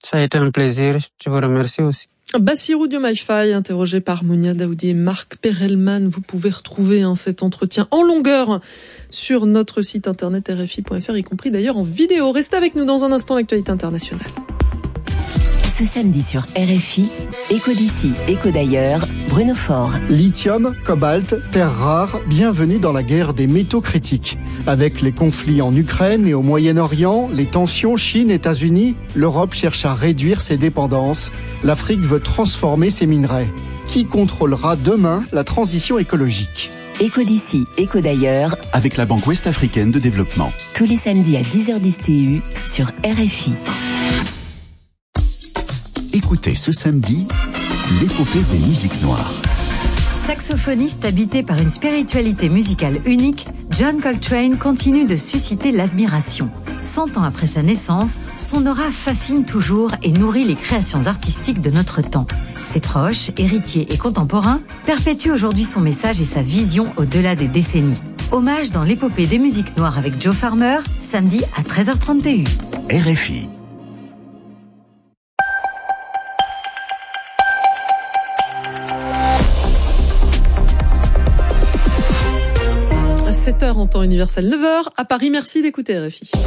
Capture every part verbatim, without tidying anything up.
Ça a été un plaisir. Je vous remercie aussi. Bassirou Diomaye Faye, interrogé par Mounia Daoudi et Marc Perelman. Vous pouvez retrouver hein, cet entretien en longueur sur notre site internet R F I point F R, y compris d'ailleurs en vidéo. Restez avec nous dans un instant, l'actualité internationale. Ce samedi sur R F I, Écho d'ici, Écho d'ailleurs, Bruno Faure. Lithium, cobalt, terres rares, bienvenue dans la guerre des métaux critiques. Avec les conflits en Ukraine et au Moyen-Orient, les tensions Chine-États-Unis, l'Europe cherche à réduire ses dépendances. L'Afrique veut transformer ses minerais. Qui contrôlera demain la transition écologique ? Écho d'ici, Écho d'ailleurs, avec la Banque Ouest-Africaine de Développement. Tous les samedis à dix heures dix T U sur R F I. Écoutez ce samedi l'épopée des musiques noires. Saxophoniste habité par une spiritualité musicale unique, John Coltrane continue de susciter l'admiration. Cent ans après sa naissance, son aura fascine toujours et nourrit les créations artistiques de notre temps. Ses proches, héritiers et contemporains perpétuent aujourd'hui son message et sa vision au-delà des décennies. Hommage dans l'épopée des musiques noires avec Joe Farmer, samedi à treize heures trente T U. R F I. sept heures en temps universel, neuf heures à Paris. Merci d'écouter R F I.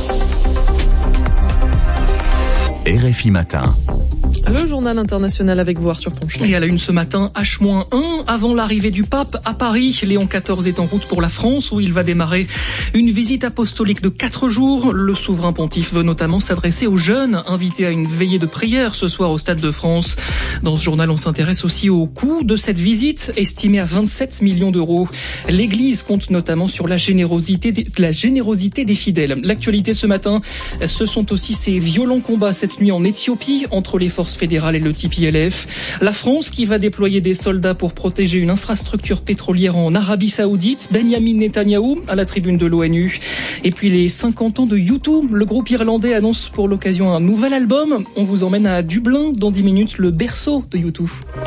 R F I Matin. Le journal international avec vous, Arthur Ponchon. Et à la une ce matin, H un, avant l'arrivée du pape à Paris, Léon quatorze est en route pour la France où il va démarrer une visite apostolique de quatre jours. Le souverain pontife veut notamment s'adresser aux jeunes, invités à une veillée de prière ce soir au Stade de France. Dans ce journal, on s'intéresse aussi au coût de cette visite, estimé à vingt-sept millions d'euros. L'Église compte notamment sur la générosité des, la générosité des fidèles. L'actualité ce matin, ce sont aussi ces violents combats cette nuit en Éthiopie entre les forces fédérale et le T P L F. La France qui va déployer des soldats pour protéger une infrastructure pétrolière en Arabie Saoudite. Benyamin Netanyahou à la tribune de l'ONU. Et puis les cinquante ans de U deux. Le groupe irlandais annonce pour l'occasion un nouvel album. On vous emmène à Dublin dans dix minutes, le berceau de U deux.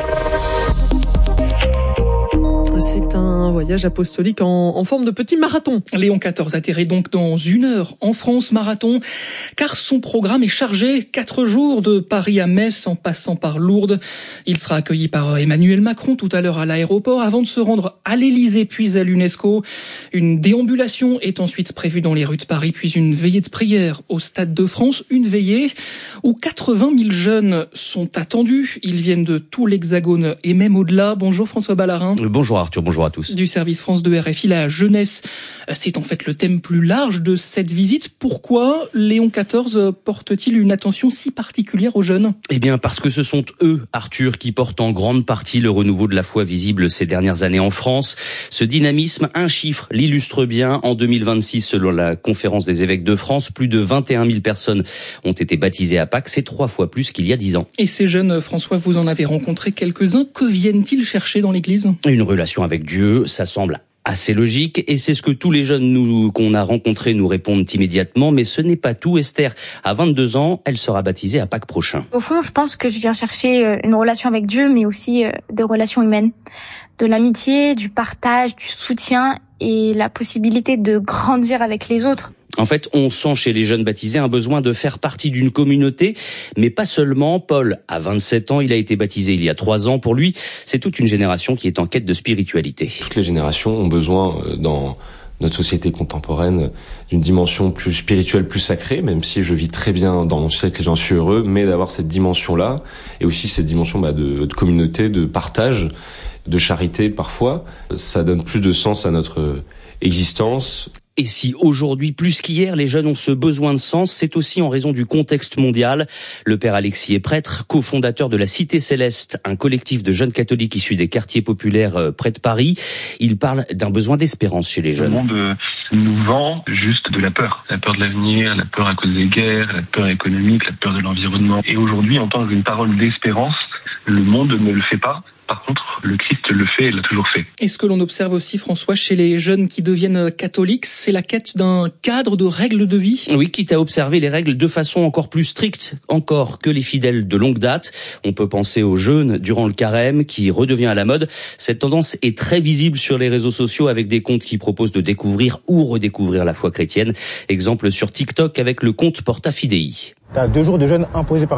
C'est un voyage apostolique en, en forme de petit marathon. Léon quatorze atterrit donc dans une heure en France, marathon, car son programme est chargé. Quatre jours de Paris à Metz en passant par Lourdes. Il sera accueilli par Emmanuel Macron tout à l'heure à l'aéroport avant de se rendre à l'Élysée puis à l'UNESCO. Une déambulation est ensuite prévue dans les rues de Paris puis une veillée de prière au Stade de France. Une veillée où quatre-vingt mille jeunes sont attendus. Ils viennent de tout l'Hexagone et même au-delà. Bonjour François Ballarin. Bonjour Arthur, bonjour à tous. Du service France de R F I, la jeunesse, c'est en fait le thème plus large de cette visite. Pourquoi Léon quatorze porte-t-il une attention si particulière aux jeunes ? Eh bien parce que ce sont eux, Arthur, qui portent en grande partie le renouveau de la foi visible ces dernières années en France. Ce dynamisme, un chiffre l'illustre bien. En deux mille vingt-six, selon la Conférence des évêques de France, plus de vingt et un mille personnes ont été baptisées à Pâques. C'est trois fois plus qu'il y a dix ans. Et ces jeunes, François, vous en avez rencontré quelques-uns. Que viennent-ils chercher dans l'église ? Une relation avec Dieu, ça semble assez logique, et c'est ce que tous les jeunes nous, qu'on a rencontrés nous répondent immédiatement, mais ce n'est pas tout. Esther a vingt-deux ans, elle sera baptisée à Pâques prochain. Au fond, je pense que je viens chercher une relation avec Dieu, mais aussi des relations humaines, de l'amitié, du partage, du soutien et la possibilité de grandir avec les autres. En fait, on sent chez les jeunes baptisés un besoin de faire partie d'une communauté, mais pas seulement. Paul a vingt-sept ans, il a été baptisé il y a trois ans. Pour lui, c'est toute une génération qui est en quête de spiritualité. Toutes les générations ont besoin, dans notre société contemporaine, d'une dimension plus spirituelle, plus sacrée, même si je vis très bien dans mon cercle et j'en suis heureux, mais d'avoir cette dimension-là, et aussi cette dimension bah, de, de communauté, de partage, de charité parfois, ça donne plus de sens à notre existence. Et si aujourd'hui, plus qu'hier, les jeunes ont ce besoin de sens, c'est aussi en raison du contexte mondial. Le père Alexis est prêtre, cofondateur de la Cité Céleste, un collectif de jeunes catholiques issus des quartiers populaires près de Paris. Il parle d'un besoin d'espérance chez les jeunes. Le monde nous vend juste de la peur. La peur de l'avenir, la peur à cause des guerres, la peur économique, la peur de l'environnement. Et aujourd'hui, entendre une parole d'espérance, le monde ne le fait pas. Par contre, le Christ le fait et l'a toujours fait. Et ce que l'on observe aussi, François, chez les jeunes qui deviennent catholiques, c'est la quête d'un cadre de règles de vie. Oui, quitte à observer les règles de façon encore plus stricte encore que les fidèles de longue date. On peut penser au jeûne durant le carême qui redevient à la mode. Cette tendance est très visible sur les réseaux sociaux avec des comptes qui proposent de découvrir ou redécouvrir la foi chrétienne. Exemple sur TikTok avec le compte Porta Fidei. T'as deux jours de jeûne imposés par l'Église.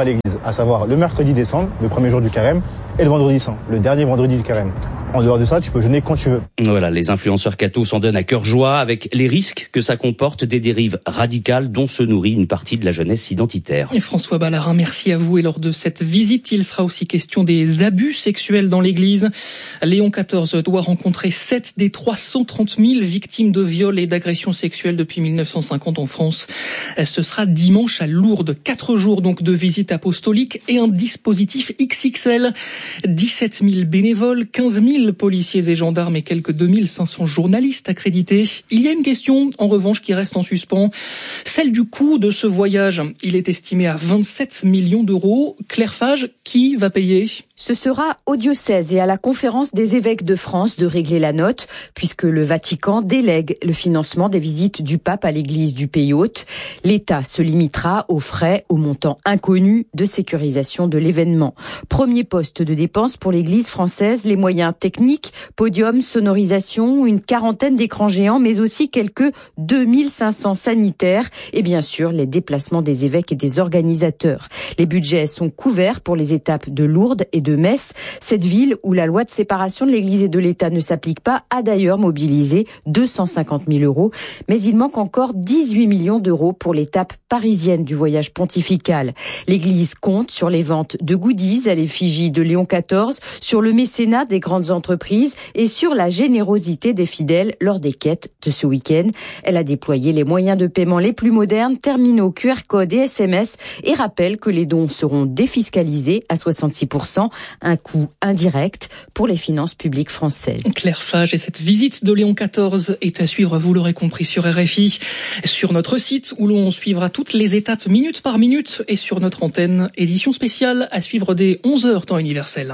à savoir le mercredi des cendres, le premier jour du carême, et le vendredi saint, le dernier vendredi du carême. En dehors de ça, tu peux jeûner quand tu veux. Voilà, les influenceurs cathos s'en donnent à cœur joie avec les risques que ça comporte des dérives radicales dont se nourrit une partie de la jeunesse identitaire. Et François Ballarin, merci à vous. Et lors de cette visite, il sera aussi question des abus sexuels dans l'église. Léon quatorze doit rencontrer sept des trois cent trente mille victimes de viols et d'agressions sexuelles depuis mille neuf cent cinquante en France. Ce sera dimanche à Lourdes. Quatre jours donc de visite apostolique et un dispositif X X L. dix-sept mille bénévoles, quinze mille policiers et gendarmes et quelques deux mille cinq cents journalistes accrédités. Il y a une question, en revanche, qui reste en suspens. Celle du coût de ce voyage. Il est estimé à vingt-sept millions d'euros. Claire Fage, qui va payer ? Ce sera au diocèse et à la conférence des évêques de France de régler la note, puisque le Vatican délègue le financement des visites du pape à l'église du pays hôte. L'État se limitera aux frais au montant inconnu de sécurisation de l'événement. Premier poste de dépense pour l'église française, les moyens techniques, podium, sonorisation, une quarantaine d'écrans géants, mais aussi quelques deux mille cinq cents sanitaires et bien sûr les déplacements des évêques et des organisateurs. Les budgets sont couverts pour les étapes de Lourdes et de Metz. Cette ville où la loi de séparation de l'Église et de l'État ne s'applique pas a d'ailleurs mobilisé deux cent cinquante mille euros. Mais il manque encore dix-huit millions d'euros pour l'étape parisienne du voyage pontifical. L'Église compte sur les ventes de goodies à l'effigie de Léon quatorze, sur le mécénat des grandes entreprises et sur la générosité des fidèles lors des quêtes de ce week-end. Elle a déployé les moyens de paiement les plus modernes, terminaux Q R code et S M S et rappelle que les dons seront défiscalisés à soixante-six pour cent. Un coût indirect pour les finances publiques françaises. Claire Fage, et cette visite de Léon quatorze est à suivre, vous l'aurez compris, sur R F I, sur notre site où l'on suivra toutes les étapes minute par minute et sur notre antenne, édition spéciale à suivre dès onze heures temps universel.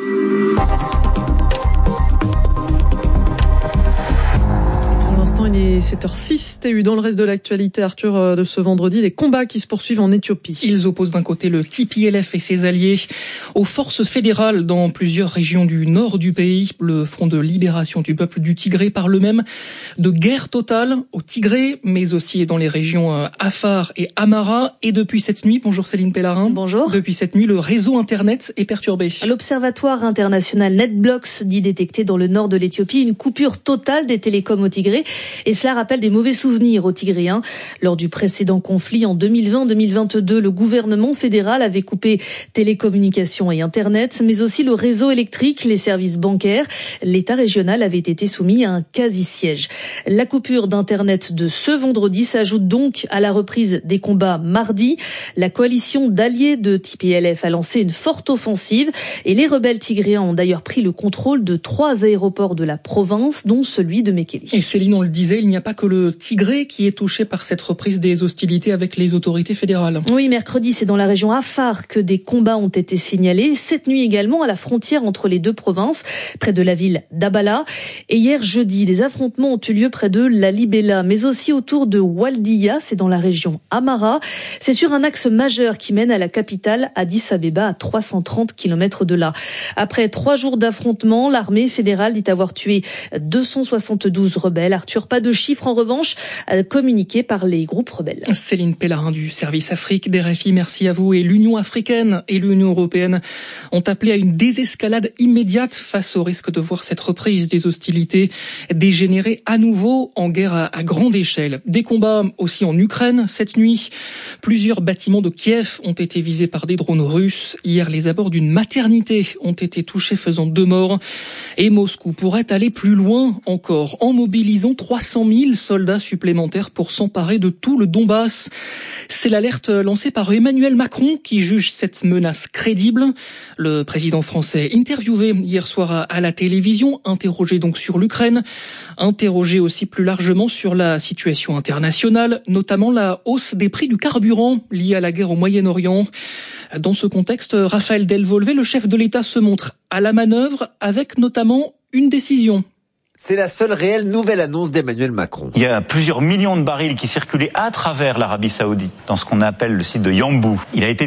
Il est sept heures six, T U dans le reste de l'actualité, Arthur, de ce vendredi, les combats qui se poursuivent en Éthiopie. Ils opposent d'un côté le T P L F et ses alliés aux forces fédérales dans plusieurs régions du nord du pays. Le Front de libération du peuple du Tigré parle même de guerre totale au Tigré, mais aussi dans les régions Afar et Amara. Et depuis cette nuit, bonjour Céline Pellarin. Bonjour. Depuis cette nuit, le réseau Internet est perturbé. L'Observatoire international NetBlocks dit détecter dans le nord de l'Éthiopie une coupure totale des télécoms au Tigré. Et cela rappelle des mauvais souvenirs aux Tigréens. Lors du précédent conflit en deux mille vingt deux mille vingt-deux, le gouvernement fédéral avait coupé télécommunications et Internet, mais aussi le réseau électrique, les services bancaires. L'État régional avait été soumis à un quasi-siège. La coupure d'Internet de ce vendredi s'ajoute donc à la reprise des combats mardi. La coalition d'alliés de T P L F a lancé une forte offensive et les rebelles tigréens ont d'ailleurs pris le contrôle de trois aéroports de la province, dont celui de Mekele. Et Céline, on le disait, il n'y a pas que le Tigré qui est touché par cette reprise des hostilités avec les autorités fédérales. Oui, mercredi, c'est dans la région Afar que des combats ont été signalés. Cette nuit également à la frontière entre les deux provinces, près de la ville d'Abala. Et hier jeudi, des affrontements ont eu lieu près de Lalibela, mais aussi autour de Waldiya, c'est dans la région Amara. C'est sur un axe majeur qui mène à la capitale Addis Abeba, à trois cent trente kilomètres de là. Après trois jours d'affrontements, l'armée fédérale dit avoir tué deux cent soixante-douze rebelles. Arthur, pas de chiffres en revanche communiqués par les groupes rebelles. Céline Pellarin du service Afrique d'R F I, merci à vous. Et l'Union africaine et l'Union européenne ont appelé à une désescalade immédiate face au risque de voir cette reprise des hostilités dégénérer à nouveau en guerre à, à grande échelle. Des combats aussi en Ukraine cette nuit. Plusieurs bâtiments de Kiev ont été visés par des drones russes. Hier, les abords d'une maternité ont été touchés, faisant deux morts. Et Moscou pourrait aller plus loin encore en mobilisant trois cent mille soldats supplémentaires pour s'emparer de tout le Donbass. C'est l'alerte lancée par Emmanuel Macron qui juge cette menace crédible. Le président français interviewé hier soir à la télévision, interrogé donc sur l'Ukraine, interrogé aussi plus largement sur la situation internationale, notamment la hausse des prix du carburant liée à la guerre au Moyen-Orient. Dans ce contexte, Raphaël Delvolvé, le chef de l'État, se montre à la manœuvre avec notamment une décision. C'est la seule réelle nouvelle annonce d'Emmanuel Macron. Il y a plusieurs millions de barils qui circulaient à travers l'Arabie Saoudite, dans ce qu'on appelle le site de Yanbu. Il a été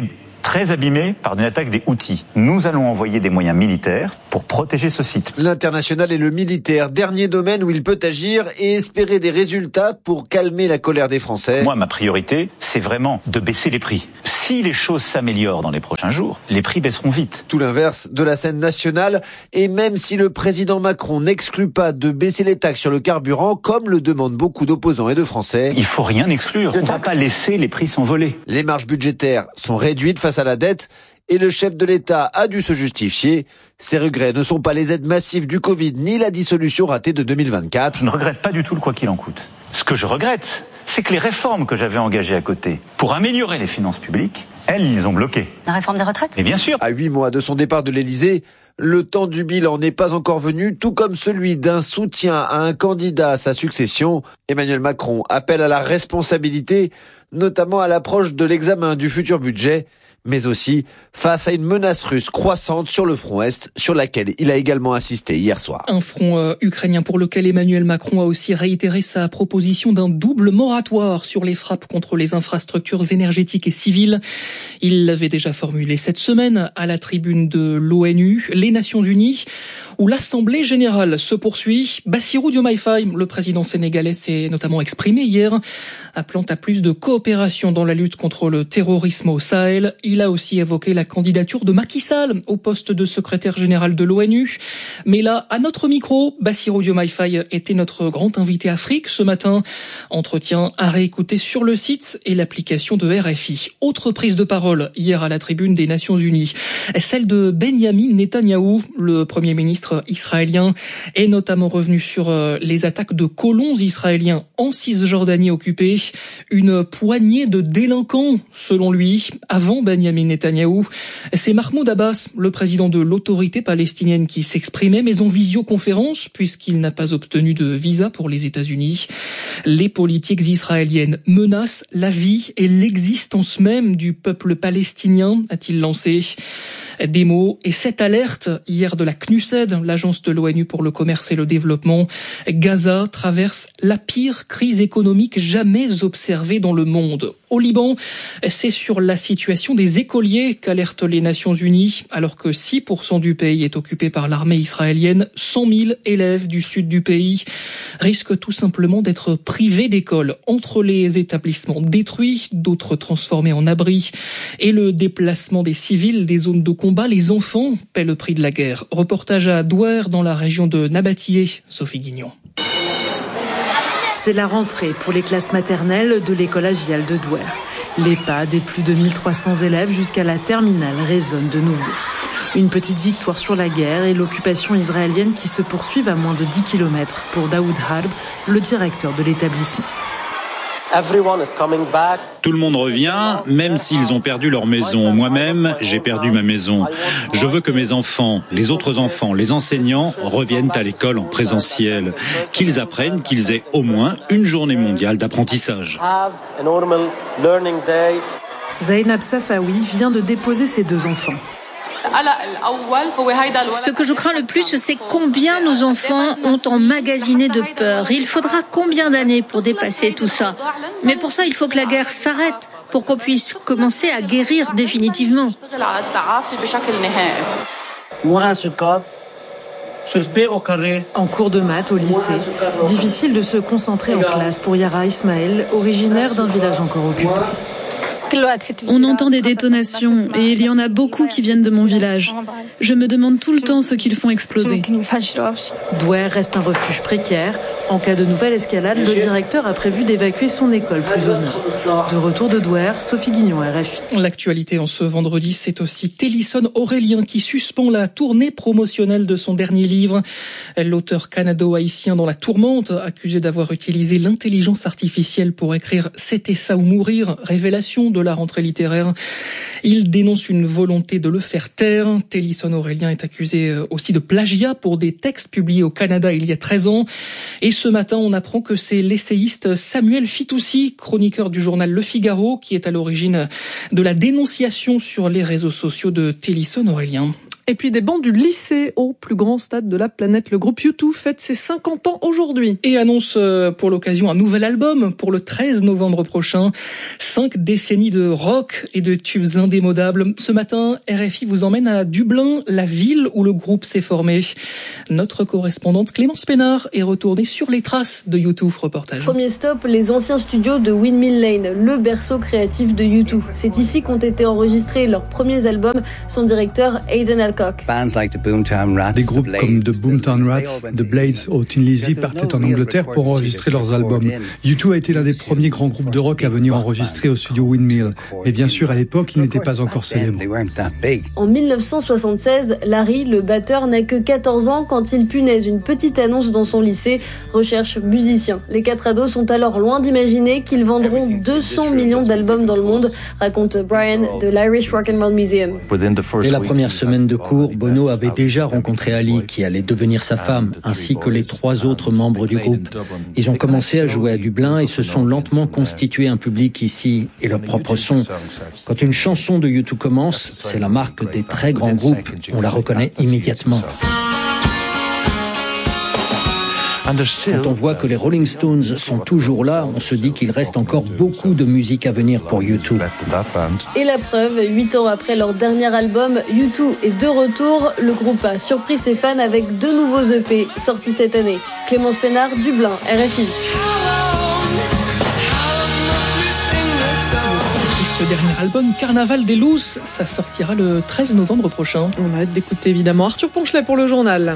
très abîmé par une attaque des Houthis. Nous allons envoyer des moyens militaires pour protéger ce site. L'international et le militaire, dernier domaine où il peut agir et espérer des résultats pour calmer la colère des Français. Moi, ma priorité, c'est vraiment de baisser les prix. Si les choses s'améliorent dans les prochains jours, les prix baisseront vite. Tout l'inverse de la scène nationale, et même si le président Macron n'exclut pas de baisser les taxes sur le carburant, comme le demandent beaucoup d'opposants et de Français. Il faut rien exclure. On ne va pas laisser les prix s'envoler. Les marges budgétaires sont réduites face à la dette et le chef de l'État a dû se justifier. Ses regrets ne sont pas les aides massives du Covid ni la dissolution ratée de deux mille vingt-quatre. Je ne regrette pas du tout le quoi qu'il en coûte. Ce que je regrette, c'est que les réformes que j'avais engagées à côté pour améliorer les finances publiques, elles, ils ont bloqué. La réforme des retraites ? Et bien sûr. À huit mois de son départ de l'Élysée, le temps du bilan n'est pas encore venu, tout comme celui d'un soutien à un candidat à sa succession. Emmanuel Macron appelle à la responsabilité, notamment à l'approche de l'examen du futur budget, mais aussi face à une menace russe croissante sur le front Est, sur laquelle il a également assisté hier soir. Un front euh, ukrainien pour lequel Emmanuel Macron a aussi réitéré sa proposition d'un double moratoire sur les frappes contre les infrastructures énergétiques et civiles. Il l'avait déjà formulé cette semaine à la tribune de l'ONU, les Nations Unies, où l'Assemblée générale se poursuit. Bassirou Diomaye Faye, le président sénégalais, s'est notamment exprimé hier, appelant à plus de coopération dans la lutte contre le terrorisme au Sahel. Il a aussi évoqué la candidature de Macky Sall au poste de secrétaire général de l'ONU. Mais là, à notre micro, Bassirou Diomaye Faye était notre grand invité Afrique ce matin. Entretien à réécouter sur le site et l'application de R F I. Autre prise de parole hier à la tribune des Nations Unies, celle de Benyamin Netanyahou, le premier ministre israélien, est notamment revenu sur les attaques de colons israéliens en Cisjordanie occupée. Une poignée de délinquants, selon lui, avant Benyamin Netanyahou. C'est Mahmoud Abbas, le président de l'autorité palestinienne, qui s'exprimait, mais en visioconférence, puisqu'il n'a pas obtenu de visa pour les États-Unis. Les politiques israéliennes menacent la vie et l'existence même du peuple palestinien, a-t-il lancé. Des mots et cette alerte hier de la C N U S E D, l'agence de l'ONU pour le commerce et le développement. Gaza traverse la pire crise économique jamais observée dans le monde. Au Liban, c'est sur la situation des écoliers qu'alertent les Nations Unies. Alors que six pour cent du pays est occupé par l'armée israélienne, cent mille élèves du sud du pays risquent tout simplement d'être privés d'école. Entre les établissements détruits, d'autres transformés en abris, et le déplacement des civils des zones de combat, les enfants paient le prix de la guerre. Reportage à Douer dans la région de Nabatillé, Sophie Guignon. C'est la rentrée pour les classes maternelles de l'école Agial de Douer. Les pas des plus de mille trois cents élèves jusqu'à la terminale résonnent de nouveau. Une petite victoire sur la guerre et l'occupation israélienne qui se poursuivent à moins de dix kilomètres pour Daoud Harb, le directeur de l'établissement. Tout le monde revient, même s'ils ont perdu leur maison. Moi-même, j'ai perdu ma maison. Je veux que mes enfants, les autres enfants, les enseignants reviennent à l'école en présentiel. Qu'ils apprennent, qu'ils aient au moins une journée mondiale d'apprentissage. Zainab Safawi vient de déposer ses deux enfants. Ce que je crains le plus, c'est combien nos enfants ont emmagasiné de peur. Il faudra combien d'années pour dépasser tout ça. Mais pour ça, il faut que la guerre s'arrête, pour qu'on puisse commencer à guérir définitivement. En cours de maths au lycée, difficile de se concentrer en classe pour Yara Ismaël, originaire d'un village encore occupé. On entend des détonations et il y en a beaucoup qui viennent de mon village. Je me demande tout le temps ce qu'ils font exploser. Douer reste un refuge précaire. En cas de nouvelle escalade, le directeur a prévu d'évacuer son école plus au nord. De retour de Douer, Sophie Guignon, R F I. L'actualité en ce vendredi, c'est aussi Télisson Aurélien qui suspend la tournée promotionnelle de son dernier livre. L'auteur canado-haïtien dans la tourmente, accusé d'avoir utilisé l'intelligence artificielle pour écrire « C'était ça ou mourir », révélation de la rentrée littéraire. Il dénonce une volonté de le faire taire. Télisson Aurélien est accusé aussi de plagiat pour des textes publiés au Canada il y a treize ans. Et ce matin, on apprend que c'est l'essayiste Samuel Fitoussi, chroniqueur du journal Le Figaro, qui est à l'origine de la dénonciation sur les réseaux sociaux de Télisson Aurélien. Et puis des bancs du lycée au plus grand stade de la planète. Le groupe U deux fête ses cinquante ans aujourd'hui. Et annonce pour l'occasion un nouvel album pour le treize novembre prochain. Cinq décennies de rock et de tubes indémodables. Ce matin, R F I vous emmène à Dublin, la ville où le groupe s'est formé. Notre correspondante Clémence Pénard est retournée sur les traces de U deux. Reportage. Premier stop, les anciens studios de Windmill Lane, le berceau créatif de U deux. C'est ici qu'ont été enregistrés leurs premiers albums. Son directeur, Aidan Alcock. Des groupes comme The Boomtown Rats, The Blades ou Tin Lizzy partaient en Angleterre pour enregistrer leurs albums. U deux a été l'un des premiers grands groupes de rock à venir enregistrer au studio Windmill. Mais bien sûr, à l'époque, il n'était pas encore célèbre. En dix-neuf cent soixante-seize, Larry, le batteur, n'a que quatorze ans quand il punaise une petite annonce dans son lycée. Recherche musicien. Les quatre ados sont alors loin d'imaginer qu'ils vendront deux cents millions d'albums dans le monde, raconte Brian de l'Irish Rock and Roll Museum. Dès la première semaine de cours, Bono avait déjà rencontré Ali, qui allait devenir sa femme, ainsi que les trois autres membres du groupe. Ils ont commencé à jouer à Dublin et se sont lentement constitués un public ici et leur propre son. Quand une chanson de U deux commence, c'est la marque des très grands groupes. On la reconnaît immédiatement. Quand on voit que les Rolling Stones sont toujours là, on se dit qu'il reste encore beaucoup de musique à venir pour U deux. Et la preuve, huit ans après leur dernier album, U deux est de retour. Le groupe a surpris ses fans avec deux nouveaux E P sortis cette année. Clémence Pénard, Dublin, R F I. Ce dernier album, Carnaval des Lousses, ça sortira le treize novembre prochain. On a hâte d'écouter évidemment Arthur Ponchelet pour le journal.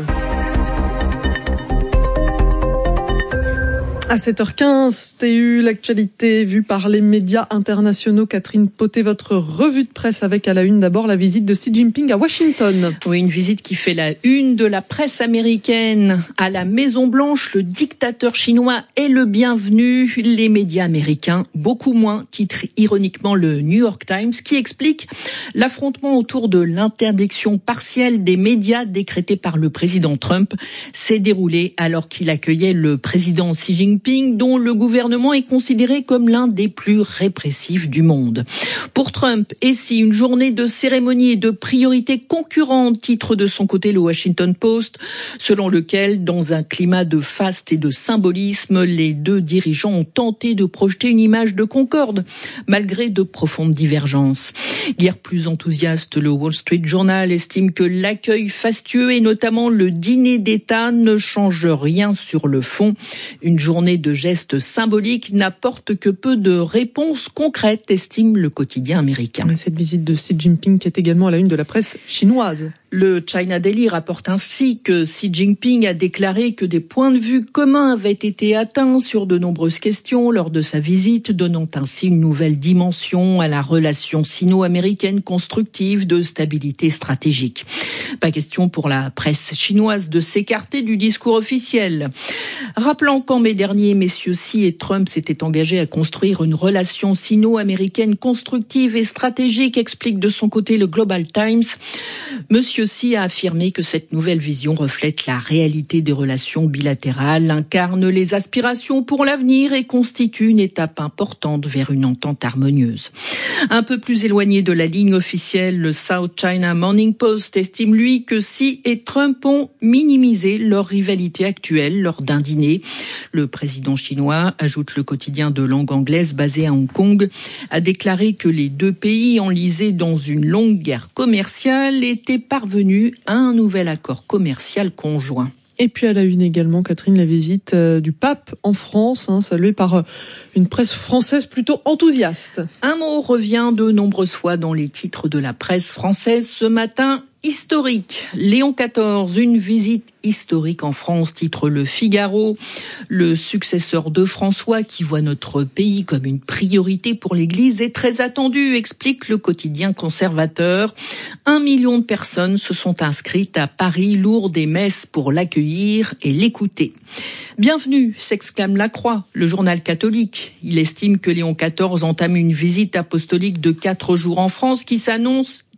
À sept heures quinze, T U, l'actualité vue par les médias internationaux. Catherine Poté, votre revue de presse avec à la une d'abord la visite de Xi Jinping à Washington. Oui, une visite qui fait la une de la presse américaine. À la Maison-Blanche, le dictateur chinois est le bienvenu. Les médias américains, beaucoup moins, titre ironiquement le New York Times, qui explique l'affrontement autour de l'interdiction partielle des médias décrétée par le président Trump s'est déroulé alors qu'il accueillait le président Xi Jinping, dont le gouvernement est considéré comme l'un des plus répressifs du monde. Pour Trump, et si une journée de cérémonie et de priorités concurrentes, titre de son côté le Washington Post, selon lequel, dans un climat de faste et de symbolisme, les deux dirigeants ont tenté de projeter une image de concorde, malgré de profondes divergences. Guère plus enthousiaste, le Wall Street Journal estime que l'accueil fastueux et notamment le dîner d'État ne change rien sur le fond. Une journée de gestes symboliques n'apporte que peu de réponses concrètes, estime le quotidien américain. Cette visite de Xi Jinping qui est également à la une de la presse chinoise. Le China Daily rapporte ainsi que Xi Jinping a déclaré que des points de vue communs avaient été atteints sur de nombreuses questions lors de sa visite, donnant ainsi une nouvelle dimension à la relation sino-américaine constructive de stabilité stratégique. Pas question pour la presse chinoise de s'écarter du discours officiel. Rappelant qu'en mai dernier, messieurs Xi et Trump s'étaient engagés à construire une relation sino-américaine constructive et stratégique, explique de son côté le Global Times. Monsieur Xi a affirmé que cette nouvelle vision reflète la réalité des relations bilatérales, incarne les aspirations pour l'avenir et constitue une étape importante vers une entente harmonieuse. Un peu plus éloigné de la ligne officielle, le South China Morning Post estime lui que Xi et Trump ont minimisé leur rivalité actuelle lors d'un dîner. Le président chinois, ajoute le quotidien de langue anglaise basé à Hong Kong, a déclaré que les deux pays enlisés dans une longue guerre commerciale étaient parvenus à un nouvel accord commercial conjoint. Et puis à la une également, Catherine, la visite euh, du pape en France, hein, saluée par euh, une presse française plutôt enthousiaste. Un mot revient de nombreuses fois dans les titres de la presse française ce matin. Historique. Léon quatorze, une visite historique en France, titre Le Figaro. Le successeur de François, qui voit notre pays comme une priorité pour l'Église, est très attendu, explique le quotidien conservateur. Un million de personnes se sont inscrites à Paris, Lourdes et Metz pour l'accueillir et l'écouter. Bienvenue, s'exclame La Croix, le journal catholique. Il estime que Léon quatorze entame une visite apostolique de quatre jours en France qui s'annonce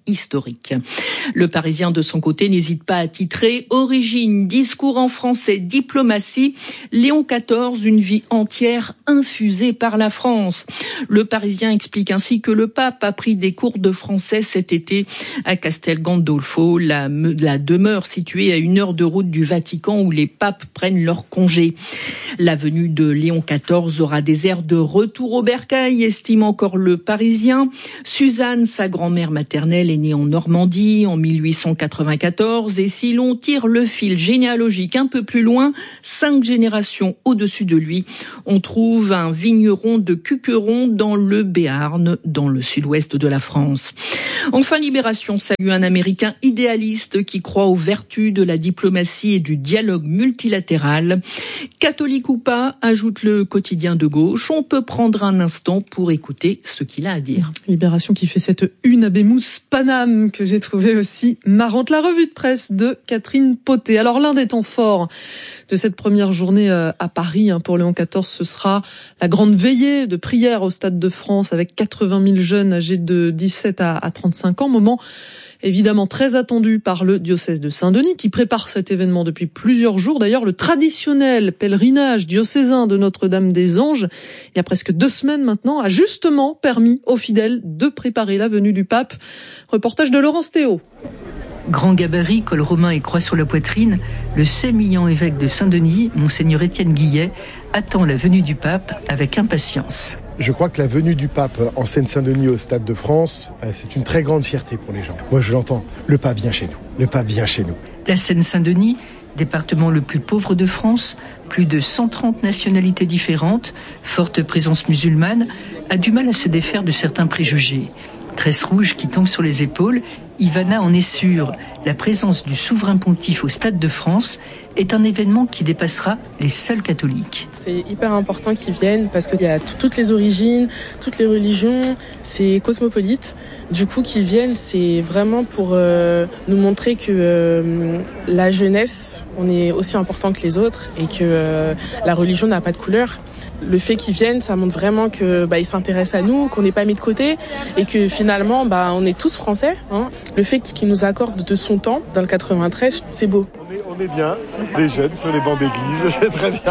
historique. Le Parisien, de son côté, n'hésite pas à titrer « Origine, discours en français, diplomatie, Léon quatorze, une vie entière infusée par la France ». Le Parisien explique ainsi que le pape a pris des cours de français cet été à Castel Gandolfo, la, la demeure située à une heure de route du Vatican où les papes prennent leur congé. La venue de Léon quatorze aura des airs de retour au bercail, estime encore le Parisien. Suzanne, sa grand-mère maternelle, est née en Normandie en mille huit cent quatre-vingt-quatorze et si l'on tire le fil généalogique un peu plus loin, cinq générations au-dessus de lui, on trouve un vigneron de Cuqueron dans le Béarn, dans le sud-ouest de la France. Enfin, Libération salue un Américain idéaliste qui croit aux vertus de la diplomatie et du dialogue multilatéral. Catholique ou pas, ajoute le quotidien de gauche, on peut prendre un instant pour écouter ce qu'il a à dire. Libération qui fait cette une à Bémousse Paname que j'ai trouvé aussi marrante. La revue de presse de Catherine Potet. Alors l'un des temps forts de cette première journée à Paris pour Léon quatorze, ce sera la grande veillée de prière au Stade de France avec quatre-vingt mille jeunes âgés de dix-sept à trente-cinq ans. Moment évidemment très attendu par le diocèse de Saint-Denis qui prépare cet événement depuis plusieurs jours. D'ailleurs, le traditionnel pèlerinage diocésain de Notre-Dame-des-Anges, il y a presque deux semaines maintenant, a justement permis aux fidèles de préparer la venue du pape. Reportage de Laurence Théo. Grand gabarit, col romain et croix sur la poitrine, le sémillant évêque de Saint-Denis, Monseigneur Étienne Guillet, attend la venue du pape avec impatience. Je crois que la venue du pape en Seine-Saint-Denis au Stade de France, c'est une très grande fierté pour les gens. Moi, je l'entends. Le pape vient chez nous. Le pape vient chez nous. La Seine-Saint-Denis, département le plus pauvre de France, plus de cent trente nationalités différentes, forte présence musulmane, a du mal à se défaire de certains préjugés. Tresse rouge qui tombe sur les épaules, Ivana en est sûre. La présence du souverain pontife au Stade de France est un événement qui dépassera les seuls catholiques. C'est hyper important qu'ils viennent parce qu'il y a t- toutes les origines, toutes les religions, c'est cosmopolite. Du coup, qu'ils viennent, c'est vraiment pour euh, nous montrer que euh, la jeunesse, on est aussi important que les autres et que euh, la religion n'a pas de couleur. Le fait qu'ils viennent, ça montre vraiment que bah, ils s'intéressent à nous, qu'on n'est pas mis de côté et que finalement, bah, on est tous français. Hein. Le fait qu'il nous accorde de son temps dans le quatre-vingt-treize, c'est beau. On est, on est bien, les jeunes sur les bancs d'église, c'est très bien.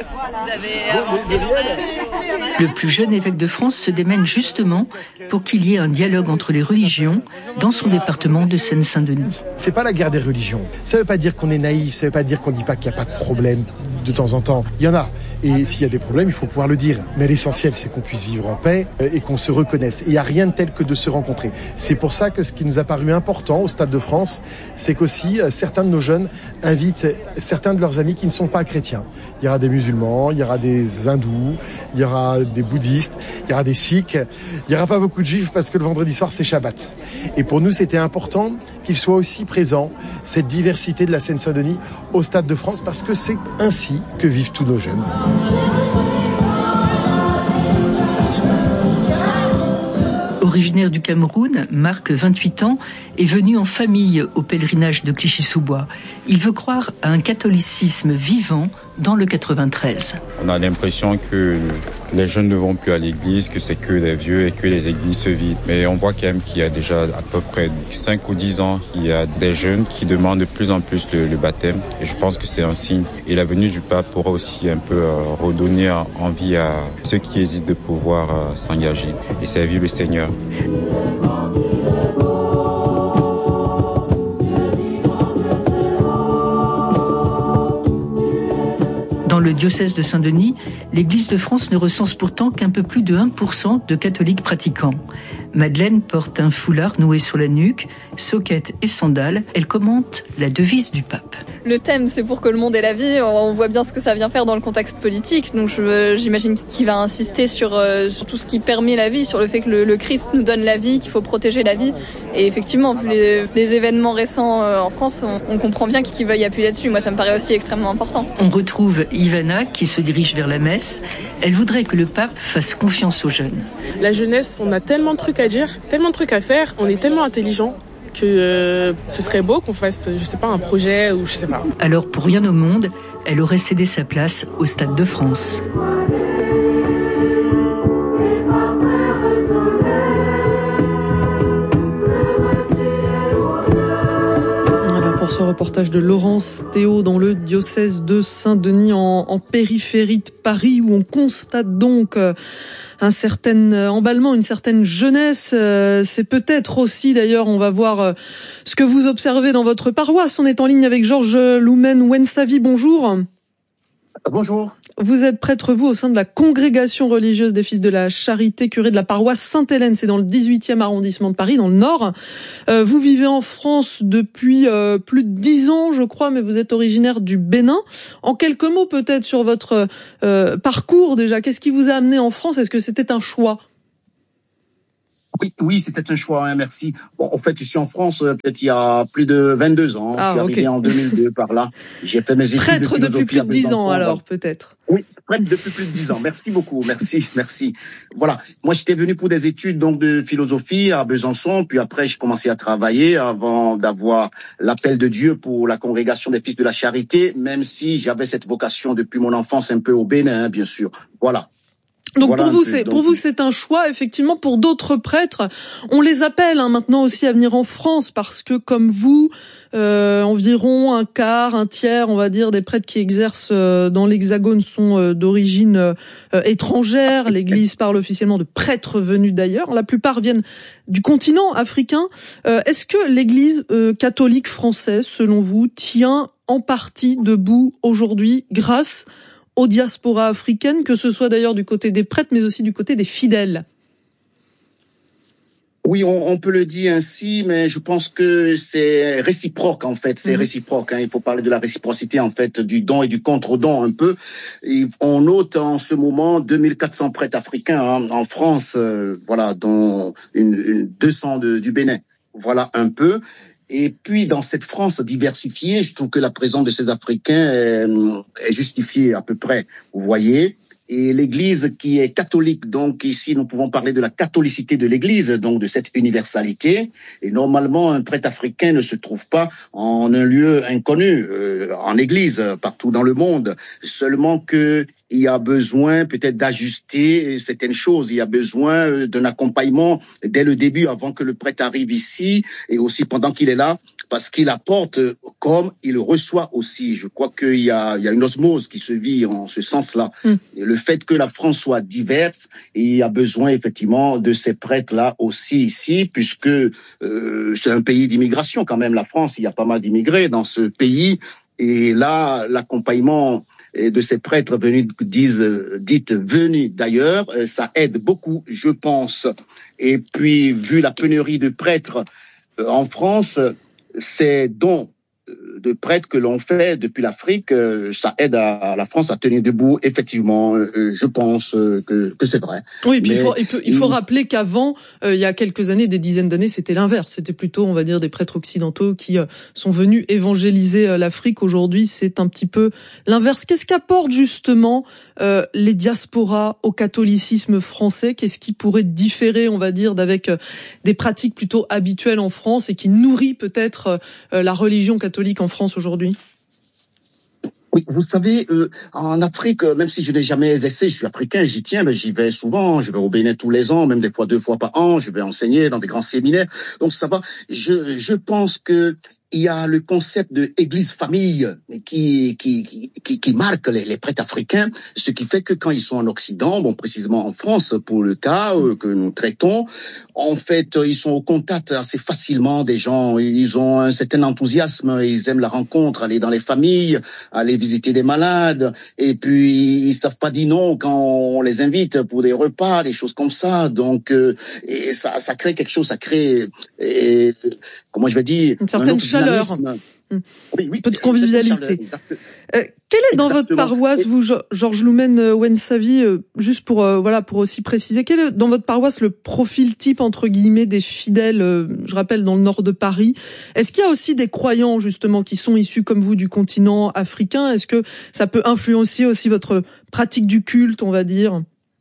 Le plus jeune évêque de France se démène justement pour qu'il y ait un dialogue entre les religions dans son département de Seine-Saint-Denis. C'est pas la guerre des religions. Ça veut pas dire qu'on est naïf, ça veut pas dire qu'on dit pas qu'il n'y a pas de problème de temps en temps. Il y en a. Et s'il y a des problèmes, il faut pouvoir le dire. Mais l'essentiel, c'est qu'on puisse vivre en paix et qu'on se reconnaisse. Et il n'y a rien de tel que de se rencontrer. C'est pour ça que ce qui nous a paru important au Stade de France, c'est qu'aussi certains de nos jeunes invitent certains de leurs amis qui ne sont pas chrétiens. Il y aura des musulmans, il y aura des hindous, il y aura des bouddhistes, il y aura des sikhs. Il n'y aura pas beaucoup de juifs parce que le vendredi soir, c'est Shabbat. Et pour nous, c'était important qu'il soit aussi présent, cette diversité de la Seine-Saint-Denis au Stade de France, parce que c'est ainsi que vivent tous nos jeunes. Originaire du Cameroun, Marc, vingt-huit ans, est venu en famille au pèlerinage de Clichy-sous-Bois. Il veut croire à un catholicisme vivant dans le quatre-vingt-treize. On a l'impression que les jeunes ne vont plus à l'église, que c'est que les vieux et que les églises se vident. Mais on voit quand même qu'il y a déjà à peu près cinq ou dix ans, il y a des jeunes qui demandent de plus en plus le, le baptême. Et je pense que c'est un signe. Et la venue du pape pourra aussi un peu euh, redonner envie à ceux qui hésitent de pouvoir euh, s'engager et servir le Seigneur. Dans le diocèse de Saint-Denis, l'Église de France ne recense pourtant qu'un peu plus de un pour cent de catholiques pratiquants. Madeleine porte un foulard noué sur la nuque, soquette et sandales. Elle commente la devise du pape. Le thème, c'est pour que le monde ait la vie. On voit bien ce que ça vient faire dans le contexte politique. Donc je, j'imagine qu'il va insister sur, euh, sur tout ce qui permet la vie, sur le fait que le, le Christ nous donne la vie, qu'il faut protéger la vie. Et effectivement, vu les, les événements récents euh, en France, on, on comprend bien qu'il veuille appuyer là-dessus. Moi, ça me paraît aussi extrêmement important. On retrouve Ivana qui se dirige vers la messe. Elle voudrait que le pape fasse confiance aux jeunes. La jeunesse, on a tellement de trucs à dire, tellement de trucs à faire, on est tellement intelligents que euh, ce serait beau qu'on fasse, je sais pas, un projet ou je sais pas. Alors pour rien au monde, elle aurait cédé sa place au Stade de France. pour ce reportage de Laurence Théo dans le diocèse de Saint-Denis en, en périphérie de Paris, où on constate donc un certain emballement, une certaine jeunesse. C'est peut-être aussi, d'ailleurs, on va voir ce que vous observez dans votre paroisse. On est en ligne avec Georges Loumen Wensavi. Bonjour. Bonjour. Vous êtes prêtre, vous, au sein de la congrégation religieuse des Fils de la Charité, curé de la paroisse Sainte-Hélène, c'est dans le dix-huitième arrondissement de Paris, dans le Nord. Euh, vous vivez en France depuis euh, plus de dix ans, je crois, mais vous êtes originaire du Bénin. En quelques mots, peut-être, sur votre euh, parcours, déjà, qu'est-ce qui vous a amené en France? Est-ce que c'était un choix? Oui, oui, c'était un choix, hein, merci. Bon, en fait, je suis en France euh, peut-être il y a plus de vingt-deux ans. Ah, je suis okay. arrivé en deux mille deux par là. J'ai fait mes études. Prêtre de depuis plus de dix ans, alors, peut-être. Oui, prêtre depuis plus de dix ans. Merci beaucoup, merci, merci. Voilà, moi j'étais venu pour des études donc de philosophie à Besançon, puis après j'ai commencé à travailler avant d'avoir l'appel de Dieu pour la congrégation des Fils de la Charité, même si j'avais cette vocation depuis mon enfance un peu au Bénin, hein, bien sûr. Voilà. Donc voilà pour vous, c'est donc... pour vous c'est un choix. Effectivement, pour d'autres prêtres, on les appelle hein, maintenant aussi à venir en France parce que comme vous, euh, environ un quart, un tiers, on va dire, des prêtres qui exercent euh, dans l'Hexagone sont euh, d'origine euh, étrangère. L'Église parle officiellement de prêtres venus d'ailleurs. La plupart viennent du continent africain. Euh, est-ce que l'Église euh, catholique française, selon vous, tient en partie debout aujourd'hui grâce aux diasporas africaines, que ce soit d'ailleurs du côté des prêtres, mais aussi du côté des fidèles? Oui, on, on peut le dire ainsi, mais je pense que c'est réciproque en fait. C'est mmh. réciproque. Hein. Il faut parler de la réciprocité en fait, du don et du contre-don un peu. Et on note en ce moment deux mille quatre cents prêtres africains hein, en France, euh, voilà, dont une, une deux cents de, du Bénin. Voilà un peu. Et puis, dans cette France diversifiée, je trouve que la présence de ces Africains est, est justifiée à peu près, vous voyez. Et l'Église qui est catholique, donc ici nous pouvons parler de la catholicité de l'Église, donc de cette universalité. Et normalement, un prêtre africain ne se trouve pas en un lieu inconnu, euh, en Église, partout dans le monde. Seulement que il y a besoin peut-être d'ajuster certaines choses. Il y a besoin d'un accompagnement dès le début, avant que le prêtre arrive ici, et aussi pendant qu'il est là, parce qu'il apporte comme il reçoit aussi. Je crois qu'il y a, il y a une osmose qui se vit en ce sens-là. Mm. Et le fait que la France soit diverse, il y a besoin effectivement de ces prêtres-là aussi ici, puisque euh, c'est un pays d'immigration quand même, la France. Il y a pas mal d'immigrés dans ce pays. Et là, l'accompagnement de ces prêtres venus, disent, dites venus d'ailleurs, ça aide beaucoup, je pense. Et puis, vu la pénurie de prêtres en France, ces dons de prêtres que l'on fait depuis l'Afrique, ça aide à la France à tenir debout. Effectivement, je pense que, que c'est vrai. Oui, et puis Mais, il faut, il faut, il faut rappeler qu'avant, euh, il y a quelques années, des dizaines d'années, c'était l'inverse. C'était plutôt, on va dire, des prêtres occidentaux qui euh, sont venus évangéliser euh, l'Afrique. Aujourd'hui, c'est un petit peu l'inverse. Qu'est-ce qu'apportent justement euh, les diasporas au catholicisme français? Qu'est-ce qui pourrait différer, on va dire, d'avec euh, des pratiques plutôt habituelles en France et qui nourrit peut-être euh, la religion catholique en France aujourd'hui? Oui, vous savez, euh, en Afrique, même si je n'ai jamais essayé, je suis africain, j'y tiens, mais j'y vais souvent, je vais au Bénin tous les ans, même des fois deux fois par an, je vais enseigner dans des grands séminaires, donc ça va. Je, je pense que il y a le concept de église-famille qui, qui, qui, qui marque les, les prêtres africains, ce qui fait que quand ils sont en Occident, bon, précisément en France, pour le cas euh, que nous traitons, en fait, ils sont au contact assez facilement des gens, ils ont un certain enthousiasme, ils aiment la rencontre, aller dans les familles, aller visiter des malades, et puis ils savent pas dire non quand on les invite pour des repas, des choses comme ça, donc, euh, et ça, ça crée quelque chose, ça crée, et, comment je vais dire, une certaine chaleur. Oui, oui, peu de convivialité. Euh, quelle est dans Exactement. votre paroisse, vous, Georges Loumen Wensavi, euh, juste pour euh, voilà pour aussi préciser, quel est dans votre paroisse le profil type entre guillemets des fidèles, euh, je rappelle dans le nord de Paris. Est-ce qu'il y a aussi des croyants justement qui sont issus comme vous du continent africain? Est-ce que ça peut influencer aussi votre pratique du culte, on va dire?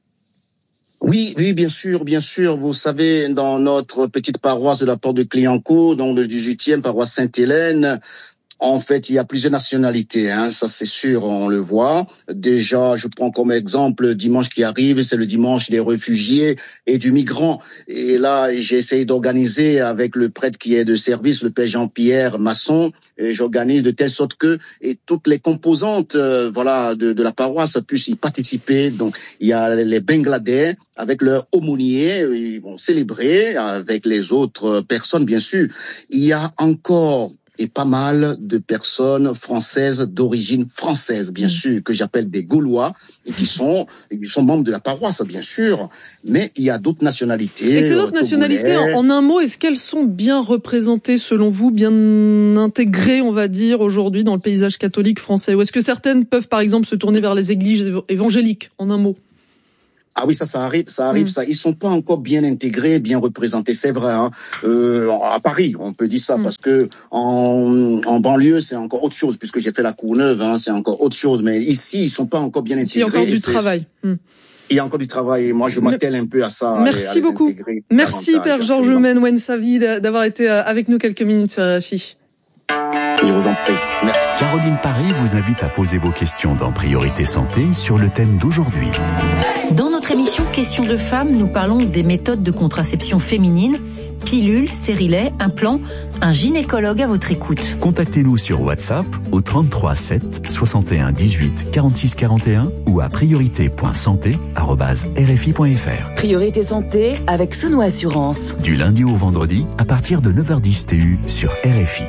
Oui, oui, bien sûr, bien sûr. Vous savez, dans notre petite paroisse de la Porte de Clignancourt, donc le dix-huitième paroisse Sainte-Hélène, En fait, il y a plusieurs nationalités, hein, ça c'est sûr, on le voit. Déjà, je prends comme exemple dimanche qui arrive, c'est le dimanche des réfugiés et du migrant. Et là, j'ai essayé d'organiser avec le prêtre qui est de service, le père Jean-Pierre Masson, et j'organise de telle sorte que et toutes les composantes, euh, voilà, de, de la paroisse puissent y participer. Donc, il y a les Bangladais avec leur aumônier, ils vont célébrer avec les autres personnes, bien sûr. Il y a encore et pas mal de personnes françaises d'origine française, bien sûr, que j'appelle des Gaulois, et qui sont, qui sont membres de la paroisse, bien sûr. Mais il y a d'autres nationalités. Et ces autres nationalités, en, en un mot, est-ce qu'elles sont bien représentées, selon vous, bien intégrées, on va dire, aujourd'hui, dans le paysage catholique français? Ou est-ce que certaines peuvent, par exemple, se tourner vers les églises évangéliques, en un mot? Ah oui, ça, ça arrive, ça arrive, mmh. ça. Ils sont pas encore bien intégrés, bien représentés, c'est vrai. Hein. Euh, à Paris, on peut dire ça, mmh. parce que en, en banlieue, c'est encore autre chose, puisque j'ai fait la Courneuve, hein, c'est encore autre chose. Mais ici, ils sont pas encore bien intégrés. Il y a encore du travail. Mmh. Il y a encore du travail, et moi, je m'attelle un peu à ça. Merci à beaucoup. Merci, Père Georges Mensavi, d'avoir été avec nous quelques minutes sur R F I. Je vous en prie. Merci. Caroline Paris vous invite à poser vos questions dans Priorité Santé sur le thème d'aujourd'hui. Dans notre émission Questions de femmes, nous parlons des méthodes de contraception féminine, pilules, stérilets, implants, un gynécologue à votre écoute. Contactez-nous sur WhatsApp au trente-trois sept soixante et un dix-huit quarante-six quarante et un ou à priorité point santé arobase r f i point f r. Priorité Santé avec Sono Assurance. Du lundi au vendredi à partir de neuf heures dix T U sur R F I.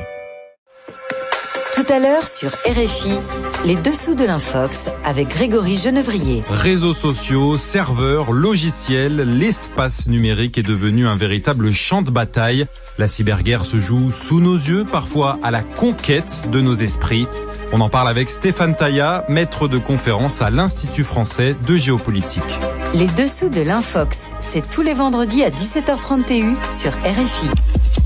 Tout à l'heure sur R F I, les dessous de l'Infox avec Grégory Genevrier. Réseaux sociaux, serveurs, logiciels, l'espace numérique est devenu un véritable champ de bataille. La cyberguerre se joue sous nos yeux, parfois à la conquête de nos esprits. On en parle avec Stéphane Taillat, maître de conférence à l'Institut français de géopolitique. Les dessous de l'Infox, c'est tous les vendredis à dix-sept heures trente T U sur R F I.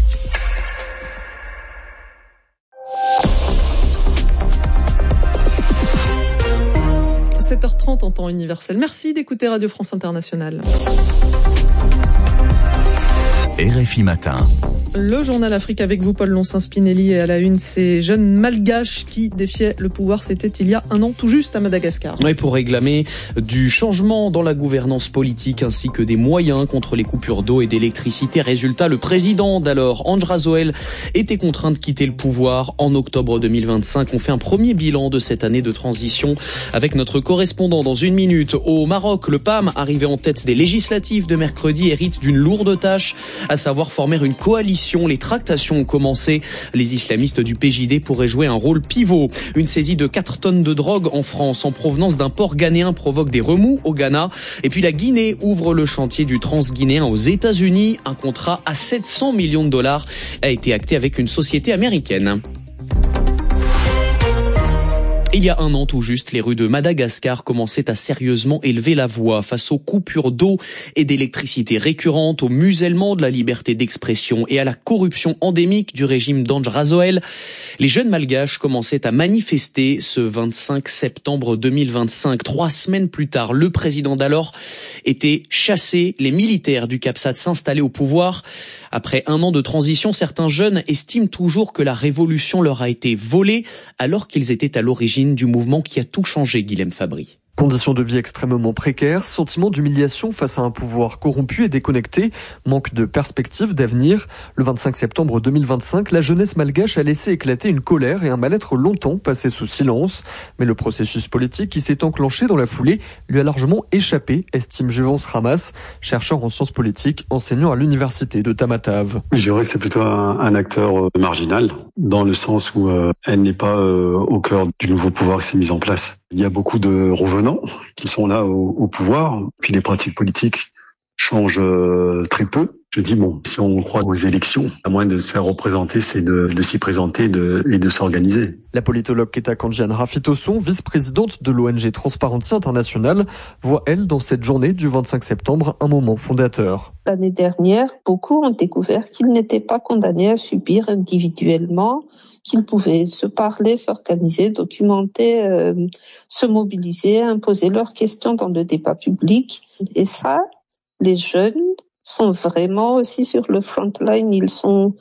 sept heures trente en temps universel. Merci d'écouter Radio France Internationale. R F I Matin. Le journal Afrique avec vous, Paul Loncin-Spinelli, et à la une, ces jeunes malgaches qui défiaient le pouvoir. C'était il y a un an tout juste à Madagascar. Oui, pour réclamer du changement dans la gouvernance politique ainsi que des moyens contre les coupures d'eau et d'électricité. Résultat, le président d'alors, Andry Rajoelina, était contraint de quitter le pouvoir en octobre deux mille vingt-cinq. On fait un premier bilan de cette année de transition avec notre correspondant dans une minute. Au Maroc, le P A M, arrivé en tête des législatives de mercredi, hérite d'une lourde tâche, à savoir former une coalition. Les tractations ont commencé. Les islamistes du P J D pourraient jouer un rôle pivot. Une saisie de quatre tonnes de drogue en France en provenance d'un port ghanéen provoque des remous au Ghana. Et puis la Guinée ouvre le chantier du transguinéen aux États-Unis. Un contrat à sept cents millions de dollars a été acté avec une société américaine. Il y a un an tout juste, les rues de Madagascar commençaient à sérieusement élever la voix face aux coupures d'eau et d'électricité récurrentes, au musellement de la liberté d'expression et à la corruption endémique du régime d'Andry Rajoelina. Les jeunes malgaches commençaient à manifester ce vingt-cinq septembre deux mille vingt-cinq. Trois semaines plus tard, le président d'alors était chassé. Les militaires du Capsat s'installaient au pouvoir. Après un an de transition, certains jeunes estiment toujours que la révolution leur a été volée alors qu'ils étaient à l'origine du mouvement qui a tout changé, Guilhem Fabry. Conditions de vie extrêmement précaires, sentiment d'humiliation face à un pouvoir corrompu et déconnecté, manque de perspective d'avenir. Le vingt-cinq septembre deux mille vingt-cinq, la jeunesse malgache a laissé éclater une colère et un mal-être longtemps passé sous silence. Mais le processus politique qui s'est enclenché dans la foulée lui a largement échappé, estime Juvence Ramas, chercheur en sciences politiques, enseignant à l'université de Tamatave. Je dirais que c'est plutôt un, un acteur euh, marginal, dans le sens où euh, elle n'est pas euh, au cœur du nouveau pouvoir qui s'est mis en place. Il y a beaucoup de revenants qui sont là au, au pouvoir, puis les pratiques politiques changent euh, très peu. Je dis, bon, si on croit aux élections, à moins de se faire représenter, c'est de, de s'y présenter de, et de s'organiser. La politologue Keta Kanjian Rafitosson, vice-présidente de l'O N G Transparency International, voit, elle, dans cette journée du vingt-cinq septembre, un moment fondateur. L'année dernière, beaucoup ont découvert qu'ils n'étaient pas condamnés à subir individuellement, qu'ils pouvaient se parler, s'organiser, documenter, euh, se mobiliser, imposer leurs questions dans le débat public. Et ça, les jeunes sont vraiment aussi sur le front line. Ils sont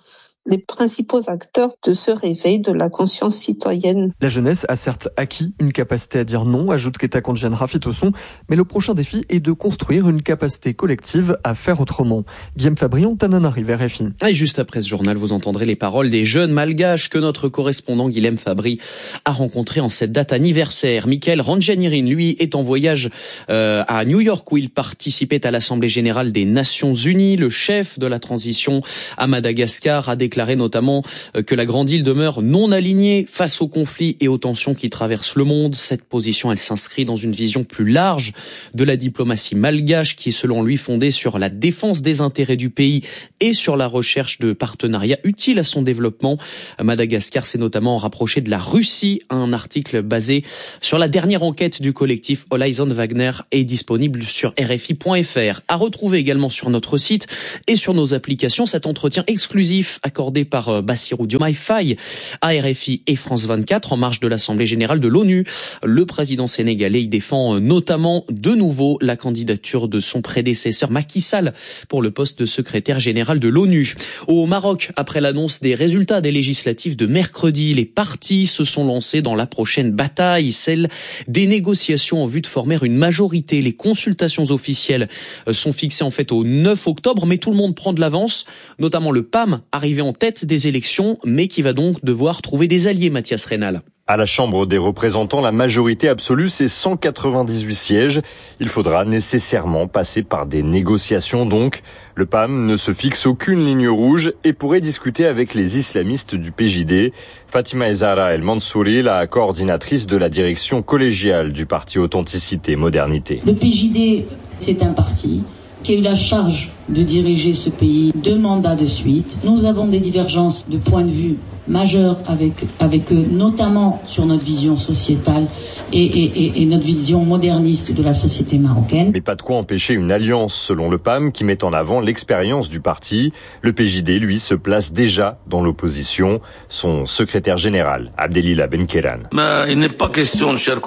les principaux acteurs de ce réveil de la conscience citoyenne. La jeunesse a certes acquis une capacité à dire non, ajoute Ketakondjian Rafitosson, mais le prochain défi est de construire une capacité collective à faire autrement. Guillaume Fabrion, Tananarive, R F I. Et juste après ce journal, vous entendrez les paroles des jeunes malgaches que notre correspondant Guillaume Fabry a rencontrés en cette date anniversaire. Michael Ranjanirin, lui, est en voyage euh, à New York où il participait à l'Assemblée générale des Nations Unies. Le chef de la transition à Madagascar a déclaré notamment euh, que la grande île demeure non alignée face aux conflits et aux tensions qui traversent le monde. Cette position, elle s'inscrit dans une vision plus large de la diplomatie malgache qui est selon lui fondée sur la défense des intérêts du pays et sur la recherche de partenariats utiles à son développement. Madagascar s'est notamment rapproché de la Russie. Un article basé sur la dernière enquête du collectif Horizon Wagner est disponible sur R F I point F R. À retrouver également sur notre site et sur nos applications cet entretien exclusif accordé par Bassirou Diomaye Faye à R F I et France vingt-quatre en marge de l'Assemblée générale de l'ONU. Le président sénégalais y défend notamment de nouveau la candidature de son prédécesseur Macky Sall pour le poste de secrétaire général de l'ONU. Au Maroc, après l'annonce des résultats des législatives de mercredi, les partis se sont lancés dans la prochaine bataille, celle des négociations en vue de former une majorité. Les consultations officielles sont fixées en fait au neuf octobre, mais tout le monde prend de l'avance, notamment le P A M, arrivé en tête des élections, mais qui va donc devoir trouver des alliés, Mathias Reynal. À la Chambre des représentants, la majorité absolue, c'est cent quatre-vingt-dix-huit sièges. Il faudra nécessairement passer par des négociations donc. Le P A M ne se fixe aucune ligne rouge et pourrait discuter avec les islamistes du P J D. Fatima Ezara El Mansouri, la coordinatrice de la direction collégiale du parti Authenticité Modernité. Le P J D, c'est un parti qui a eu la charge de diriger ce pays deux mandats de suite. Nous avons des divergences de point de vue majeures avec, avec eux, notamment sur notre vision sociétale et, et, et notre vision moderniste de la société marocaine. Mais pas de quoi empêcher une alliance, selon le P A M, qui met en avant l'expérience du parti. Le P J D, lui, se place déjà dans l'opposition. Son secrétaire général, Abdelila Benkeran. Il n'est pas question, cher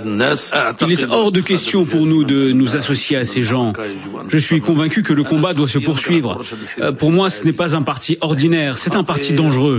Il est hors de question pour nous de nous associer à ces gens. Je suis convaincu que le combat doit se poursuivre. Pour moi, ce n'est pas un parti ordinaire, c'est un parti dangereux.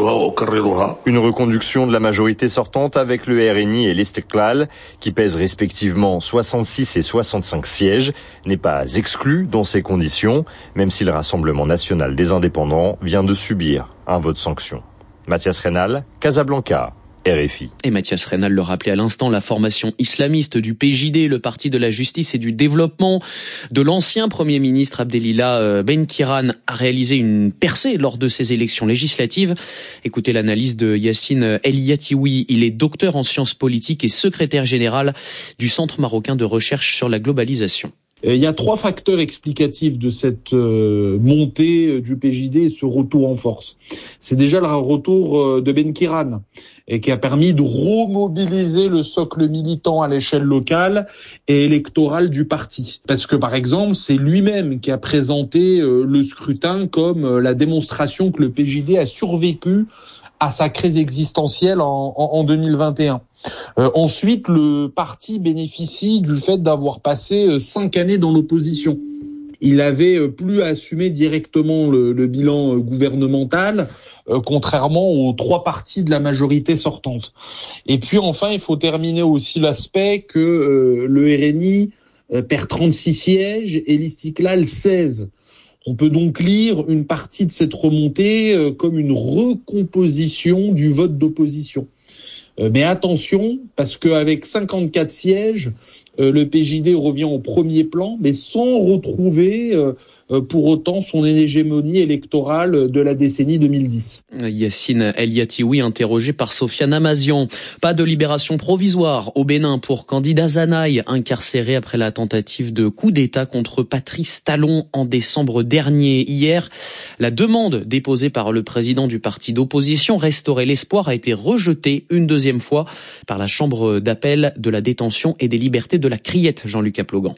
Une reconduction de la majorité sortante avec le R N I et l'Istiqlal, qui pèsent respectivement soixante-six et soixante-cinq sièges, n'est pas exclue dans ces conditions, même si le Rassemblement national des indépendants vient de subir un vote sanction. Mathias Reynal, Casablanca. R F I. Et Mathias Reynal le rappelait à l'instant, la formation islamiste du P J D, le parti de la justice et du développement de l'ancien Premier ministre Abdelila Benkiran, a réalisé une percée lors de ces élections législatives. Écoutez l'analyse de Yassine El Yatioui. Il est docteur en sciences politiques et secrétaire général du Centre marocain de recherche sur la globalisation. Il y a trois facteurs explicatifs de cette euh, montée du P J D et ce retour en force. C'est déjà le retour euh, de Benkiran et qui a permis de remobiliser le socle militant à l'échelle locale et électorale du parti. Parce que par exemple, c'est lui-même qui a présenté euh, le scrutin comme euh, la démonstration que le P J D a survécu à sa crise existentielle en, en, en deux mille vingt et un. Euh, ensuite, le parti bénéficie du fait d'avoir passé euh, cinq années dans l'opposition. Il avait euh, plus à assumer directement le, le bilan euh, gouvernemental, euh, contrairement aux trois partis de la majorité sortante. Et puis enfin, il faut terminer aussi l'aspect que euh, le R N I euh, perd trente-six sièges et l'Istiqlal seize. On peut donc lire une partie de cette remontée euh, comme une recomposition du vote d'opposition. Euh, mais attention, parce qu'avec cinquante-quatre sièges, euh, le P J D revient au premier plan, mais sans retrouver euh, euh, pour autant son hégémonie électorale de la décennie deux mille dix. Yassine El Yatioui, interrogé par Sofiane Amazian. Pas de libération provisoire au Bénin pour candidat Zanaï, incarcéré après la tentative de coup d'État contre Patrice Talon en décembre dernier. Hier, la demande déposée par le président du parti d'opposition Restaurer l'espoir a été rejetée une deuxième fois par la chambre d'appel de la détention et des libertés de la Criette, Jean-Luc Aplogan.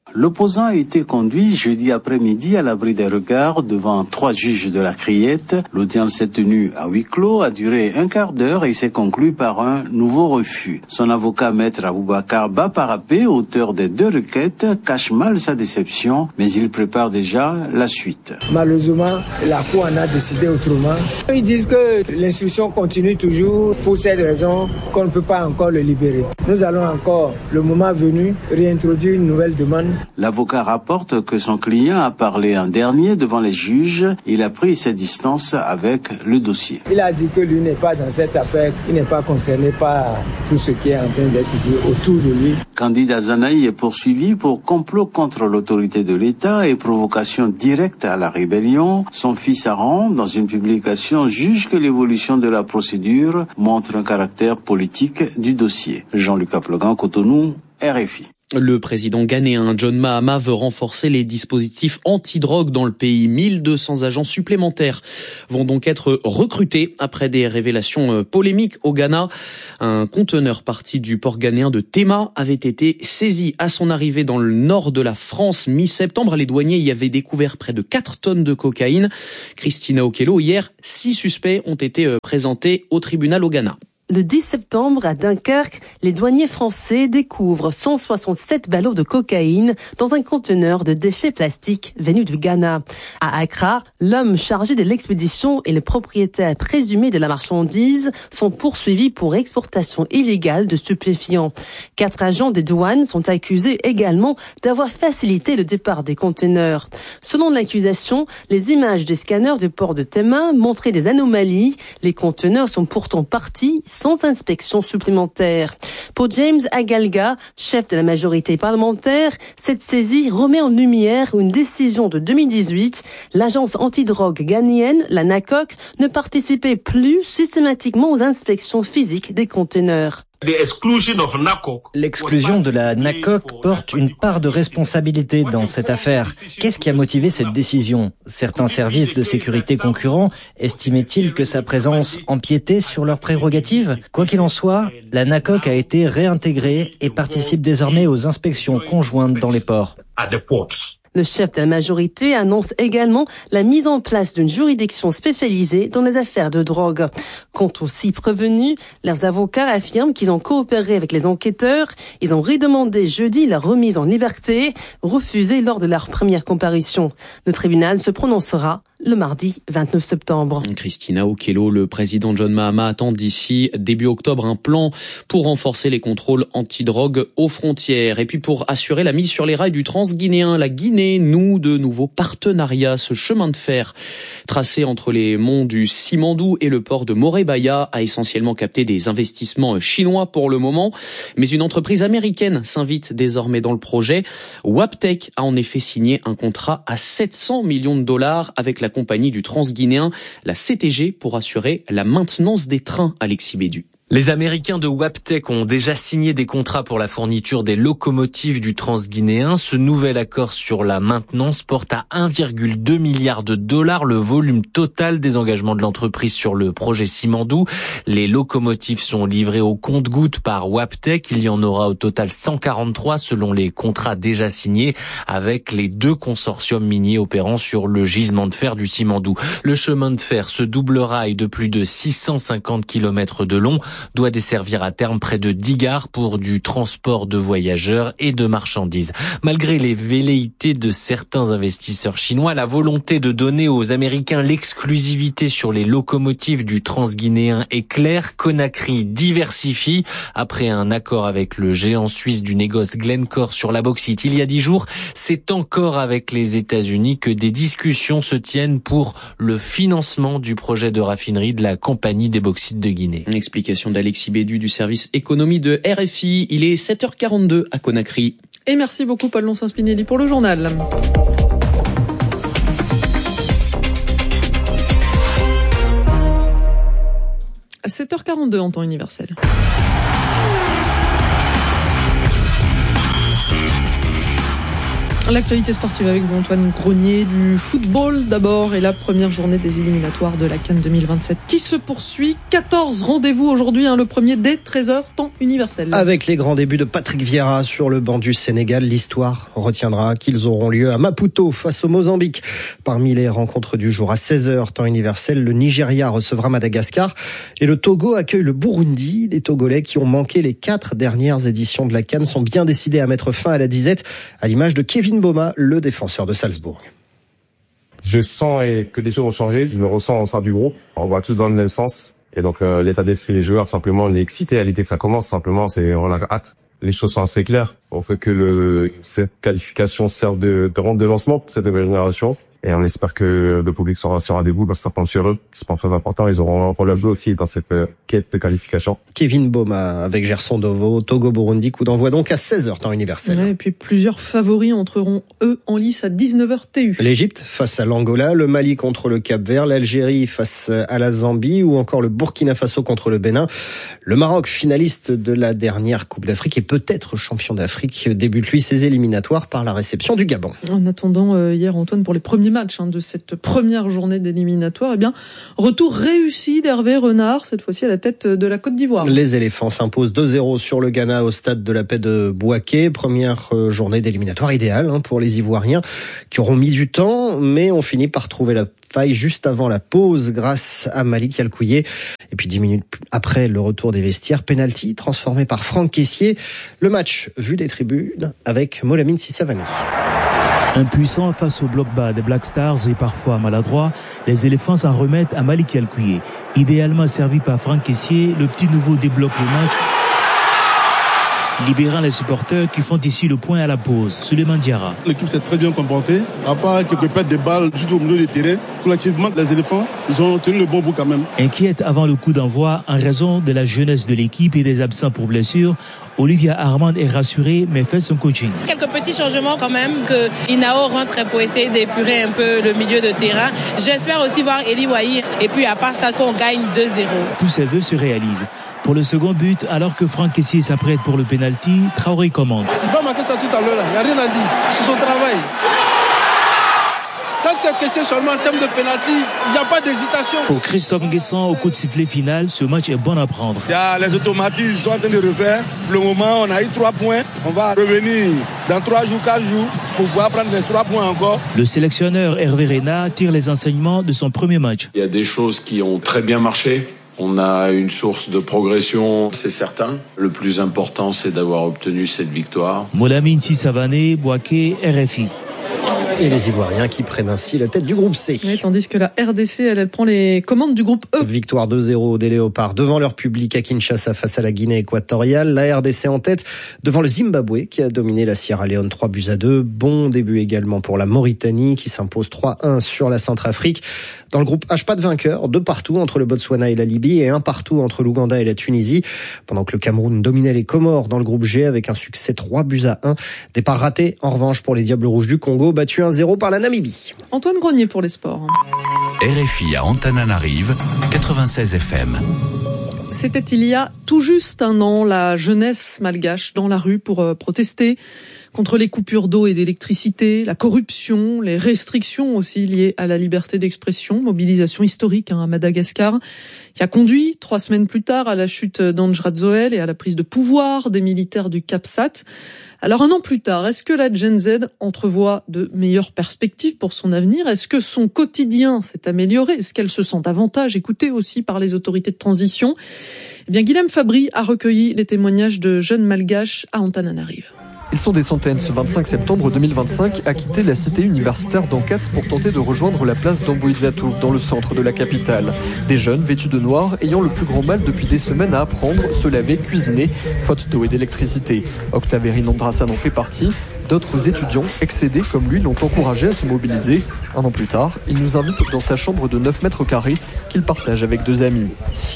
L'opposant a été conduit jeudi après-midi à l'abri des regards devant trois juges de la Criette. L'audience s'est tenue à huis clos, a duré un quart d'heure et s'est conclue par un nouveau refus. Son avocat, maître Aboubakar Baparapé, auteur des deux requêtes, cache mal sa déception, mais il prépare déjà la suite. Malheureusement, la Cour en a décidé autrement. Ils disent que l'instruction continue toujours pour cette raison qu'on ne peut pas encore le libérer. Nous allons encore, le moment venu, réintroduire une nouvelle demande. L'avocat rapporte que son client a parlé en dernier devant les juges. Il a pris ses distances avec le dossier. Il a dit que lui n'est pas dans cette affaire, il n'est pas concerné par tout ce qui est en train d'être dit autour de lui. Candide Azanaï est poursuivi pour complot contre l'autorité de l'État et provocation directe à la rébellion. Son fils Aran, dans une publication, juge que l'évolution de la procédure montre un caractère politique du dossier. Jean-Luc Aplegan, Cotonou, R F I. Le président ghanéen John Mahama veut renforcer les dispositifs anti-drogue dans le pays. mille deux cents agents supplémentaires vont donc être recrutés après des révélations polémiques au Ghana. Un conteneur parti du port ghanéen de Tema avait été saisi à son arrivée dans le nord de la France mi-septembre. Les douaniers y avaient découvert près de quatre tonnes de cocaïne. Christina Okello, hier, six suspects ont été présentés au tribunal au Ghana. Le dix septembre, à Dunkerque, les douaniers français découvrent cent soixante-sept ballots de cocaïne dans un conteneur de déchets plastiques venus du Ghana. À Accra, l'homme chargé de l'expédition et le propriétaire présumé de la marchandise sont poursuivis pour exportation illégale de stupéfiants. Quatre agents des douanes sont accusés également d'avoir facilité le départ des conteneurs. Selon l'accusation, les images des scanners du port de Tema montraient des anomalies. Les conteneurs sont pourtant partis sans inspection supplémentaire. Pour James Agalga, chef de la majorité parlementaire, cette saisie remet en lumière une décision de deux mille dix-huit. L'agence antidrogue ghanéenne, la N A C O C, ne participait plus systématiquement aux inspections physiques des conteneurs. L'exclusion de la N A C O C porte une part de responsabilité dans cette affaire. Qu'est-ce qui a motivé cette décision? Certains services de sécurité concurrents estimaient-ils que sa présence empiétait sur leurs prérogatives? Quoi qu'il en soit, la N A C O C a été réintégrée et participe désormais aux inspections conjointes dans les ports. Le chef de la majorité annonce également la mise en place d'une juridiction spécialisée dans les affaires de drogue. Quant aux six prévenus, leurs avocats affirment qu'ils ont coopéré avec les enquêteurs. Ils ont redemandé jeudi leur remise en liberté, refusée lors de leur première comparution. Le tribunal se prononcera le mardi vingt-neuf septembre. Christina Okello, le président John Mahama attend d'ici début octobre un plan pour renforcer les contrôles antidrogue aux frontières. Et puis pour assurer la mise sur les rails du transguinéen, la Guinée noue de nouveaux partenariats. Ce chemin de fer tracé entre les monts du Simandou et le port de Morebaya a essentiellement capté des investissements chinois pour le moment. Mais une entreprise américaine s'invite désormais dans le projet. Waptec a en effet signé un contrat à sept cents millions de dollars avec la compagnie du Transguinéen, la C T G, pour assurer la maintenance des trains. Alexis Bédu. Les Américains de Waptec ont déjà signé des contrats pour la fourniture des locomotives du Transguinéen. Ce nouvel accord sur la maintenance porte à un virgule deux milliard de dollars le volume total des engagements de l'entreprise sur le projet Simandou. Les locomotives sont livrées au compte-gouttes par Waptec. Il y en aura au total cent quarante-trois selon les contrats déjà signés avec les deux consortiums miniers opérant sur le gisement de fer du Simandou. Le chemin de fer, ce double rail de plus de six cent cinquante kilomètres de long, doit desservir à terme près de dix gares pour du transport de voyageurs et de marchandises. Malgré les velléités de certains investisseurs chinois, la volonté de donner aux Américains l'exclusivité sur les locomotives du Transguinéen est claire. Conakry diversifie. Après un accord avec le géant suisse du négoce Glencore sur la bauxite il y a dix jours, c'est encore avec les États-Unis que des discussions se tiennent pour le financement du projet de raffinerie de la Compagnie des bauxites de Guinée. Une explication d'Alexis Bédu du service économie de R F I. Il est sept heures quarante-deux à Conakry. Et merci beaucoup Paul Lonsin-Spinelli pour le journal. À sept heures quarante-deux en temps universel. L'actualité sportive avec vous, Antoine Grenier, du football d'abord et la première journée des éliminatoires de la CAN deux mille vingt-sept qui se poursuit. quatorze rendez-vous aujourd'hui, hein, le premier dès treize heures, temps universel. Avec les grands débuts de Patrick Vieira sur le banc du Sénégal, l'histoire retiendra qu'ils auront lieu à Maputo face au Mozambique. Parmi les rencontres du jour, à seize heures, temps universel, le Nigeria recevra Madagascar et le Togo accueille le Burundi. Les Togolais qui ont manqué les quatre dernières éditions de la CAN sont bien décidés à mettre fin à la disette, à l'image de Kevin Boma, le défenseur de Salzbourg. Je sens que des choses ont changé, je me ressens au sein du groupe, on va tous dans le même sens. Et donc euh, l'état d'esprit des joueurs, simplement, on est excité à l'idée que ça commence, simplement, c'est on a hâte. Les choses sont assez claires. On fait que le, cette qualification serve de, de rampe de lancement pour cette nouvelle génération. Et on espère que le public sera sur rendez-vous parce que ça compte sur eux. C'est pas très important. Ils auront un rôle à jouer aussi dans cette euh, quête de qualification. Kevin Boma avec Gerson Dovo, Togo-Burundi, coup d'envoi donc à seize heures, temps universel. Ouais, et puis plusieurs favoris entreront, eux, en lice à dix-neuf heures T U. L'Égypte face à l'Angola, le Mali contre le Cap-Vert, l'Algérie face à la Zambie ou encore le Burkina Faso contre le Bénin. Le Maroc, finaliste de la dernière Coupe d'Afrique et peut-être champion d'Afrique, débute lui ses éliminatoires par la réception du Gabon. En attendant, euh, hier, Antoine, pour les premiers matchs hein, de cette première journée d'éliminatoire, eh bien, retour réussi d'Hervé Renard, cette fois-ci à la tête de la Côte d'Ivoire. Les éléphants s'imposent deux zéro sur le Ghana au stade de la Paix de Bouaké. Première journée d'éliminatoire idéale hein, pour les Ivoiriens qui auront mis du temps, mais ont fini par trouver la faille juste avant la pause grâce à Malik Alkouye. Et puis dix minutes après le retour des vestiaires, penalty transformé par Franck Kessié. Le match vu des tribunes avec Molamine Sissavani. Impuissant face au bloc bas des Black Stars et parfois maladroit, les éléphants s'en remettent à Malik Alkouye. Idéalement servi par Franck Kessié, le petit nouveau débloque le match, libérant les supporters qui font ici le point à la pause. Souleymane Diarra. L'équipe s'est très bien comportée, à part quelques pertes de balles juste au milieu du terrain. Collectivement, les éléphants, ils ont tenu le bon bout quand même. Inquiète avant le coup d'envoi en raison de la jeunesse de l'équipe et des absents pour blessure, Olivia Armand est rassurée mais fait son coaching. Quelques petits changements quand même, que Inao rentre pour essayer d'épurer un peu le milieu de terrain. J'espère aussi voir Eli Wahi et puis à part ça qu'on gagne deux zéro. Tous ces vœux se réalisent. Pour le second but, alors que Franck Kessié s'apprête pour le penalty, Traoré commande. Il va marquer ça tout à l'heure, il n'y a rien à dire, c'est son travail. Quand c'est question seulement en termes de penalty, il n'y a pas d'hésitation. Pour Christophe Nguessan, au coup de sifflet final, ce match est bon à prendre. Il y a les automatismes, ils sont en train de refaire. Pour le moment, on a eu trois points. On va revenir dans trois jours, quatre jours, pour pouvoir prendre les trois points encore. Le sélectionneur Hervé Renard tire les enseignements de son premier match. Il y a des choses qui ont très bien marché. On a une source de progression, c'est certain. Le plus important, c'est d'avoir obtenu cette victoire. Molamine Sissavani, Bouaké, R F I. Et les Ivoiriens qui prennent ainsi la tête du groupe C. Oui, tandis que la R D C, elle, elle prend les commandes du groupe E. Victoire deux zéro des Léopards devant leur public à Kinshasa face à la Guinée équatoriale. La R D C en tête devant le Zimbabwe qui a dominé la Sierra Leone trois buts à deux. Bon début également pour la Mauritanie qui s'impose trois un sur la Centrafrique. Dans le groupe H, pas de vainqueur, deux partout entre le Botswana et la Libye et un partout entre l'Ouganda et la Tunisie. Pendant que le Cameroun dominait les Comores dans le groupe G avec un succès trois buts à un. Départ raté en revanche pour les Diables Rouges du Congo, battus un zéro par la Namibie. Antoine Grenier pour les sports. R F I à Antananarive, quatre-vingt-seize F M. C'était il y a tout juste un an, la jeunesse malgache dans la rue pour euh, protester contre les coupures d'eau et d'électricité, la corruption, les restrictions aussi liées à la liberté d'expression, mobilisation historique hein, à Madagascar, qui a conduit trois semaines plus tard à la chute d'Andry Rajoelina et à la prise de pouvoir des militaires du CAPSAT. Alors un an plus tard, est-ce que la Gen Z entrevoit de meilleures perspectives pour son avenir? Est-ce que son quotidien s'est amélioré? Est-ce qu'elle se sent davantage écoutée aussi par les autorités de transition? Eh bien, Guilhem Fabry a recueilli les témoignages de jeunes malgaches à Antananarive. Ils sont des centaines ce vingt-cinq septembre deux mille vingt-cinq à quitter la cité universitaire d'Ankats pour tenter de rejoindre la place d'Amboizatu dans le centre de la capitale. Des jeunes vêtus de noir ayant le plus grand mal depuis des semaines à apprendre, se laver, cuisiner, faute d'eau et d'électricité. Octaveri Nandrasan en fait partie. D'autres étudiants, excédés comme lui, l'ont encouragé à se mobiliser. Un an plus tard, il nous invite dans sa chambre de neuf mètres carrés qu'il partage avec deux amis.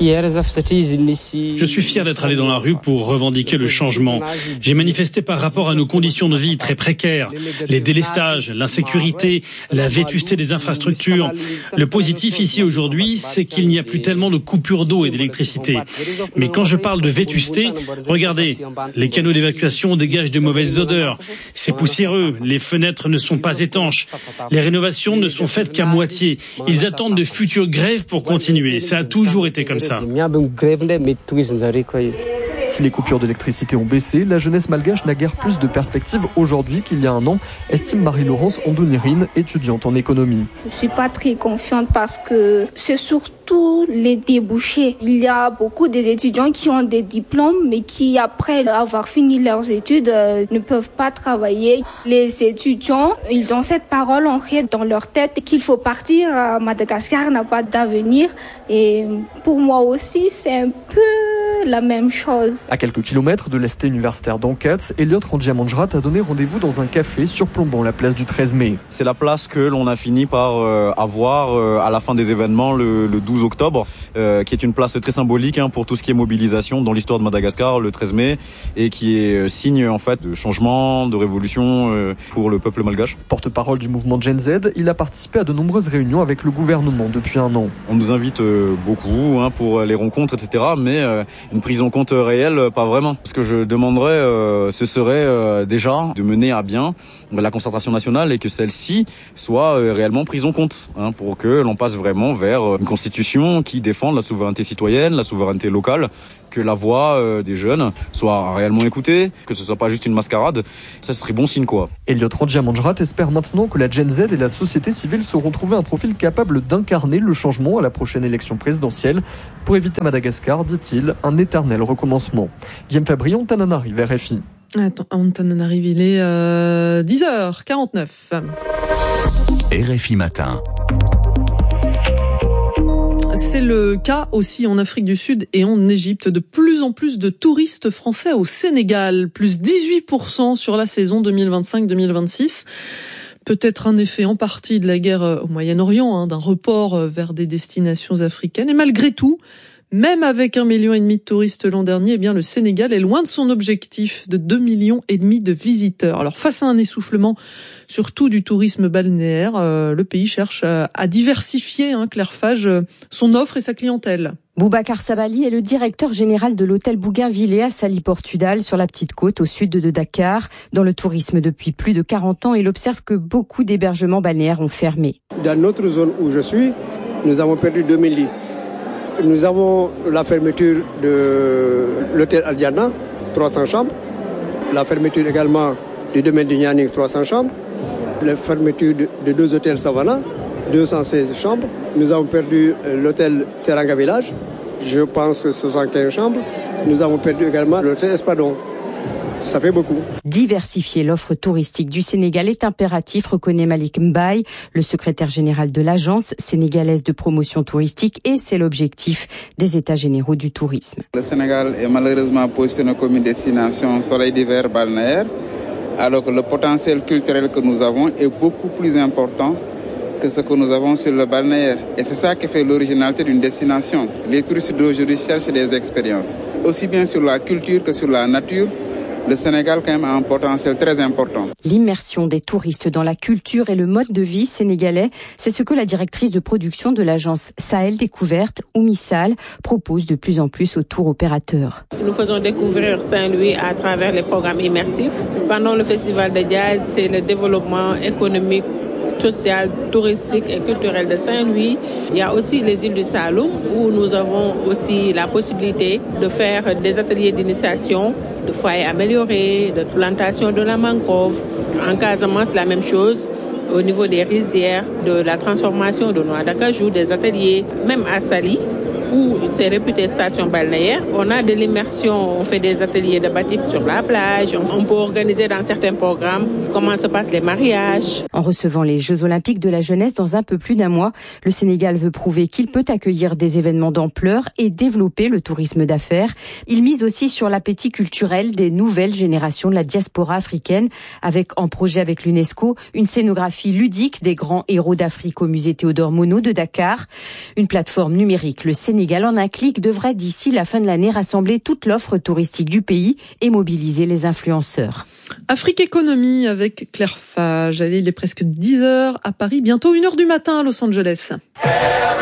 Je suis fier d'être allé dans la rue pour revendiquer le changement. J'ai manifesté par rapport à nos conditions de vie très précaires, les délestages, l'insécurité, la vétusté des infrastructures. Le positif ici aujourd'hui, c'est qu'il n'y a plus tellement de coupures d'eau et d'électricité. Mais quand je parle de vétusté, regardez, les canaux d'évacuation dégagent de mauvaises odeurs. C'est poussiéreux, les fenêtres ne sont pas étanches, les rénovations ne sont faites qu'à moitié. Ils attendent de futures grèves pour continuer. Ça a toujours été comme ça. Si les coupures d'électricité ont baissé, la jeunesse malgache n'a guère plus de perspectives aujourd'hui qu'il y a un an, estime Marie-Laurence Ondounirine, étudiante en économie. Je suis pas très confiante parce que c'est surtout les débouchés. Il y a beaucoup des étudiants qui ont des diplômes mais qui, après avoir fini leurs études, euh, ne peuvent pas travailler. Les étudiants, ils ont cette parole ancrée dans leur tête qu'il faut partir. À Madagascar n'a pas d'avenir. Et pour moi aussi, c'est un peu la même chose. À quelques kilomètres de l'Est universitaire d'Ankats, Elliot Randiamanjrat a donné rendez-vous dans un café surplombant la place du treize mai. C'est la place que l'on a fini par euh, avoir euh, à la fin des événements le, le douze octobre, euh, qui est une place très symbolique hein, pour tout ce qui est mobilisation dans l'histoire de Madagascar, le treize mai, et qui est euh, signe en fait de changement, de révolution euh, pour le peuple malgache. Porte-parole du mouvement Gen Z, il a participé à de nombreuses réunions avec le gouvernement depuis un an. On nous invite euh, beaucoup hein, pour les rencontres, et cetera, mais euh, une prise en compte réelle, pas vraiment. Ce que je demanderais, euh, ce serait euh, déjà de mener à bien la concertation nationale et que celle-ci soit euh, réellement prise en compte hein, pour que l'on passe vraiment vers une constitution qui défende la souveraineté citoyenne, la souveraineté locale, que la voix euh, des jeunes soit réellement écoutée, que ce soit pas juste une mascarade. Ça serait bon signe quoi. Elliot Randiamanjrat espère maintenant que la Gen Z et la société civile sauront trouver un profil capable d'incarner le changement à la prochaine élection présidentielle pour éviter à Madagascar, dit-il, un éternel recommencement. Guillaume Fabry, Antananarive, R F I. Attends, Antananarive, il est euh, dix heures quarante-neuf. R F I Matin. C'est le cas aussi en Afrique du Sud et en Égypte. De plus en plus de touristes français au Sénégal, plus dix-huit pour cent sur la saison deux mille vingt-cinq deux mille vingt-six. Peut-être un effet en partie de la guerre au Moyen-Orient, hein, d'un report vers des destinations africaines. Et malgré tout, même avec un million et demi de touristes l'an dernier, eh bien le Sénégal est loin de son objectif de deux millions et demi de visiteurs. Alors face à un essoufflement, surtout du tourisme balnéaire, euh, le pays cherche à, à diversifier, hein, Claire Fage, son offre et sa clientèle. Boubacar Sabali est le directeur général de l'hôtel Bougainvillea à Sali Portudal sur la petite côte au sud de Dakar. Dans le tourisme depuis plus de quarante ans, il observe que beaucoup d'hébergements balnéaires ont fermé. Dans notre zone où je suis, nous avons perdu deux mille lits. Nous avons la fermeture de l'hôtel Aldiana, trois cents chambres. La fermeture également du domaine du Nianing, trois cents chambres. La fermeture de, de deux hôtels Savannah, deux cent seize chambres. Nous avons perdu l'hôtel Teranga Village, je pense soixante-quinze chambres. Nous avons perdu également l'hôtel Espadon. Ça fait beaucoup. Diversifier l'offre touristique du Sénégal est impératif, reconnaît Malik Mbaye, le secrétaire général de l'agence sénégalaise de promotion touristique, et c'est l'objectif des États généraux du tourisme. Le Sénégal est malheureusement positionné comme une destination soleil d'hiver balnéaire, alors que le potentiel culturel que nous avons est beaucoup plus important que ce que nous avons sur le balnéaire. Et c'est ça qui fait l'originalité d'une destination. Les touristes d'aujourd'hui cherchent des expériences, aussi bien sur la culture que sur la nature. Le Sénégal, quand même, a un potentiel très important. L'immersion des touristes dans la culture et le mode de vie sénégalais, c'est ce que la directrice de production de l'agence Sahel Découverte, Oumi Sall, propose de plus en plus aux tours opérateurs. Nous faisons découvrir Saint-Louis à travers les programmes immersifs. Pendant le festival de jazz, c'est le développement économique, social, touristique et culturel de Saint-Louis. Il y a aussi les îles du Saloum où nous avons aussi la possibilité de faire des ateliers d'initiation, de foyers améliorés, de plantation de la mangrove. En Casamance, la même chose. Au niveau des rizières, de la transformation de noix d'acajou, des ateliers, même à Sali, où c'est réputé station balnéaire. On a de l'immersion, on fait des ateliers de batik sur la plage, on peut organiser dans certains programmes comment se passent les mariages. En recevant les Jeux Olympiques de la jeunesse dans un peu plus d'un mois, le Sénégal veut prouver qu'il peut accueillir des événements d'ampleur et développer le tourisme d'affaires. Il mise aussi sur l'appétit culturel des nouvelles générations de la diaspora africaine, avec en projet avec l'UNESCO une scénographie ludique des grands héros d'Afrique au musée Théodore Monod de Dakar, une plateforme numérique. Le Sénégal en un clic devrait d'ici la fin de l'année rassembler toute l'offre touristique du pays et mobiliser les influenceurs. Afrique Économie avec Claire Fage. Allez, il est presque dix heures à Paris, bientôt une heure du matin à Los Angeles.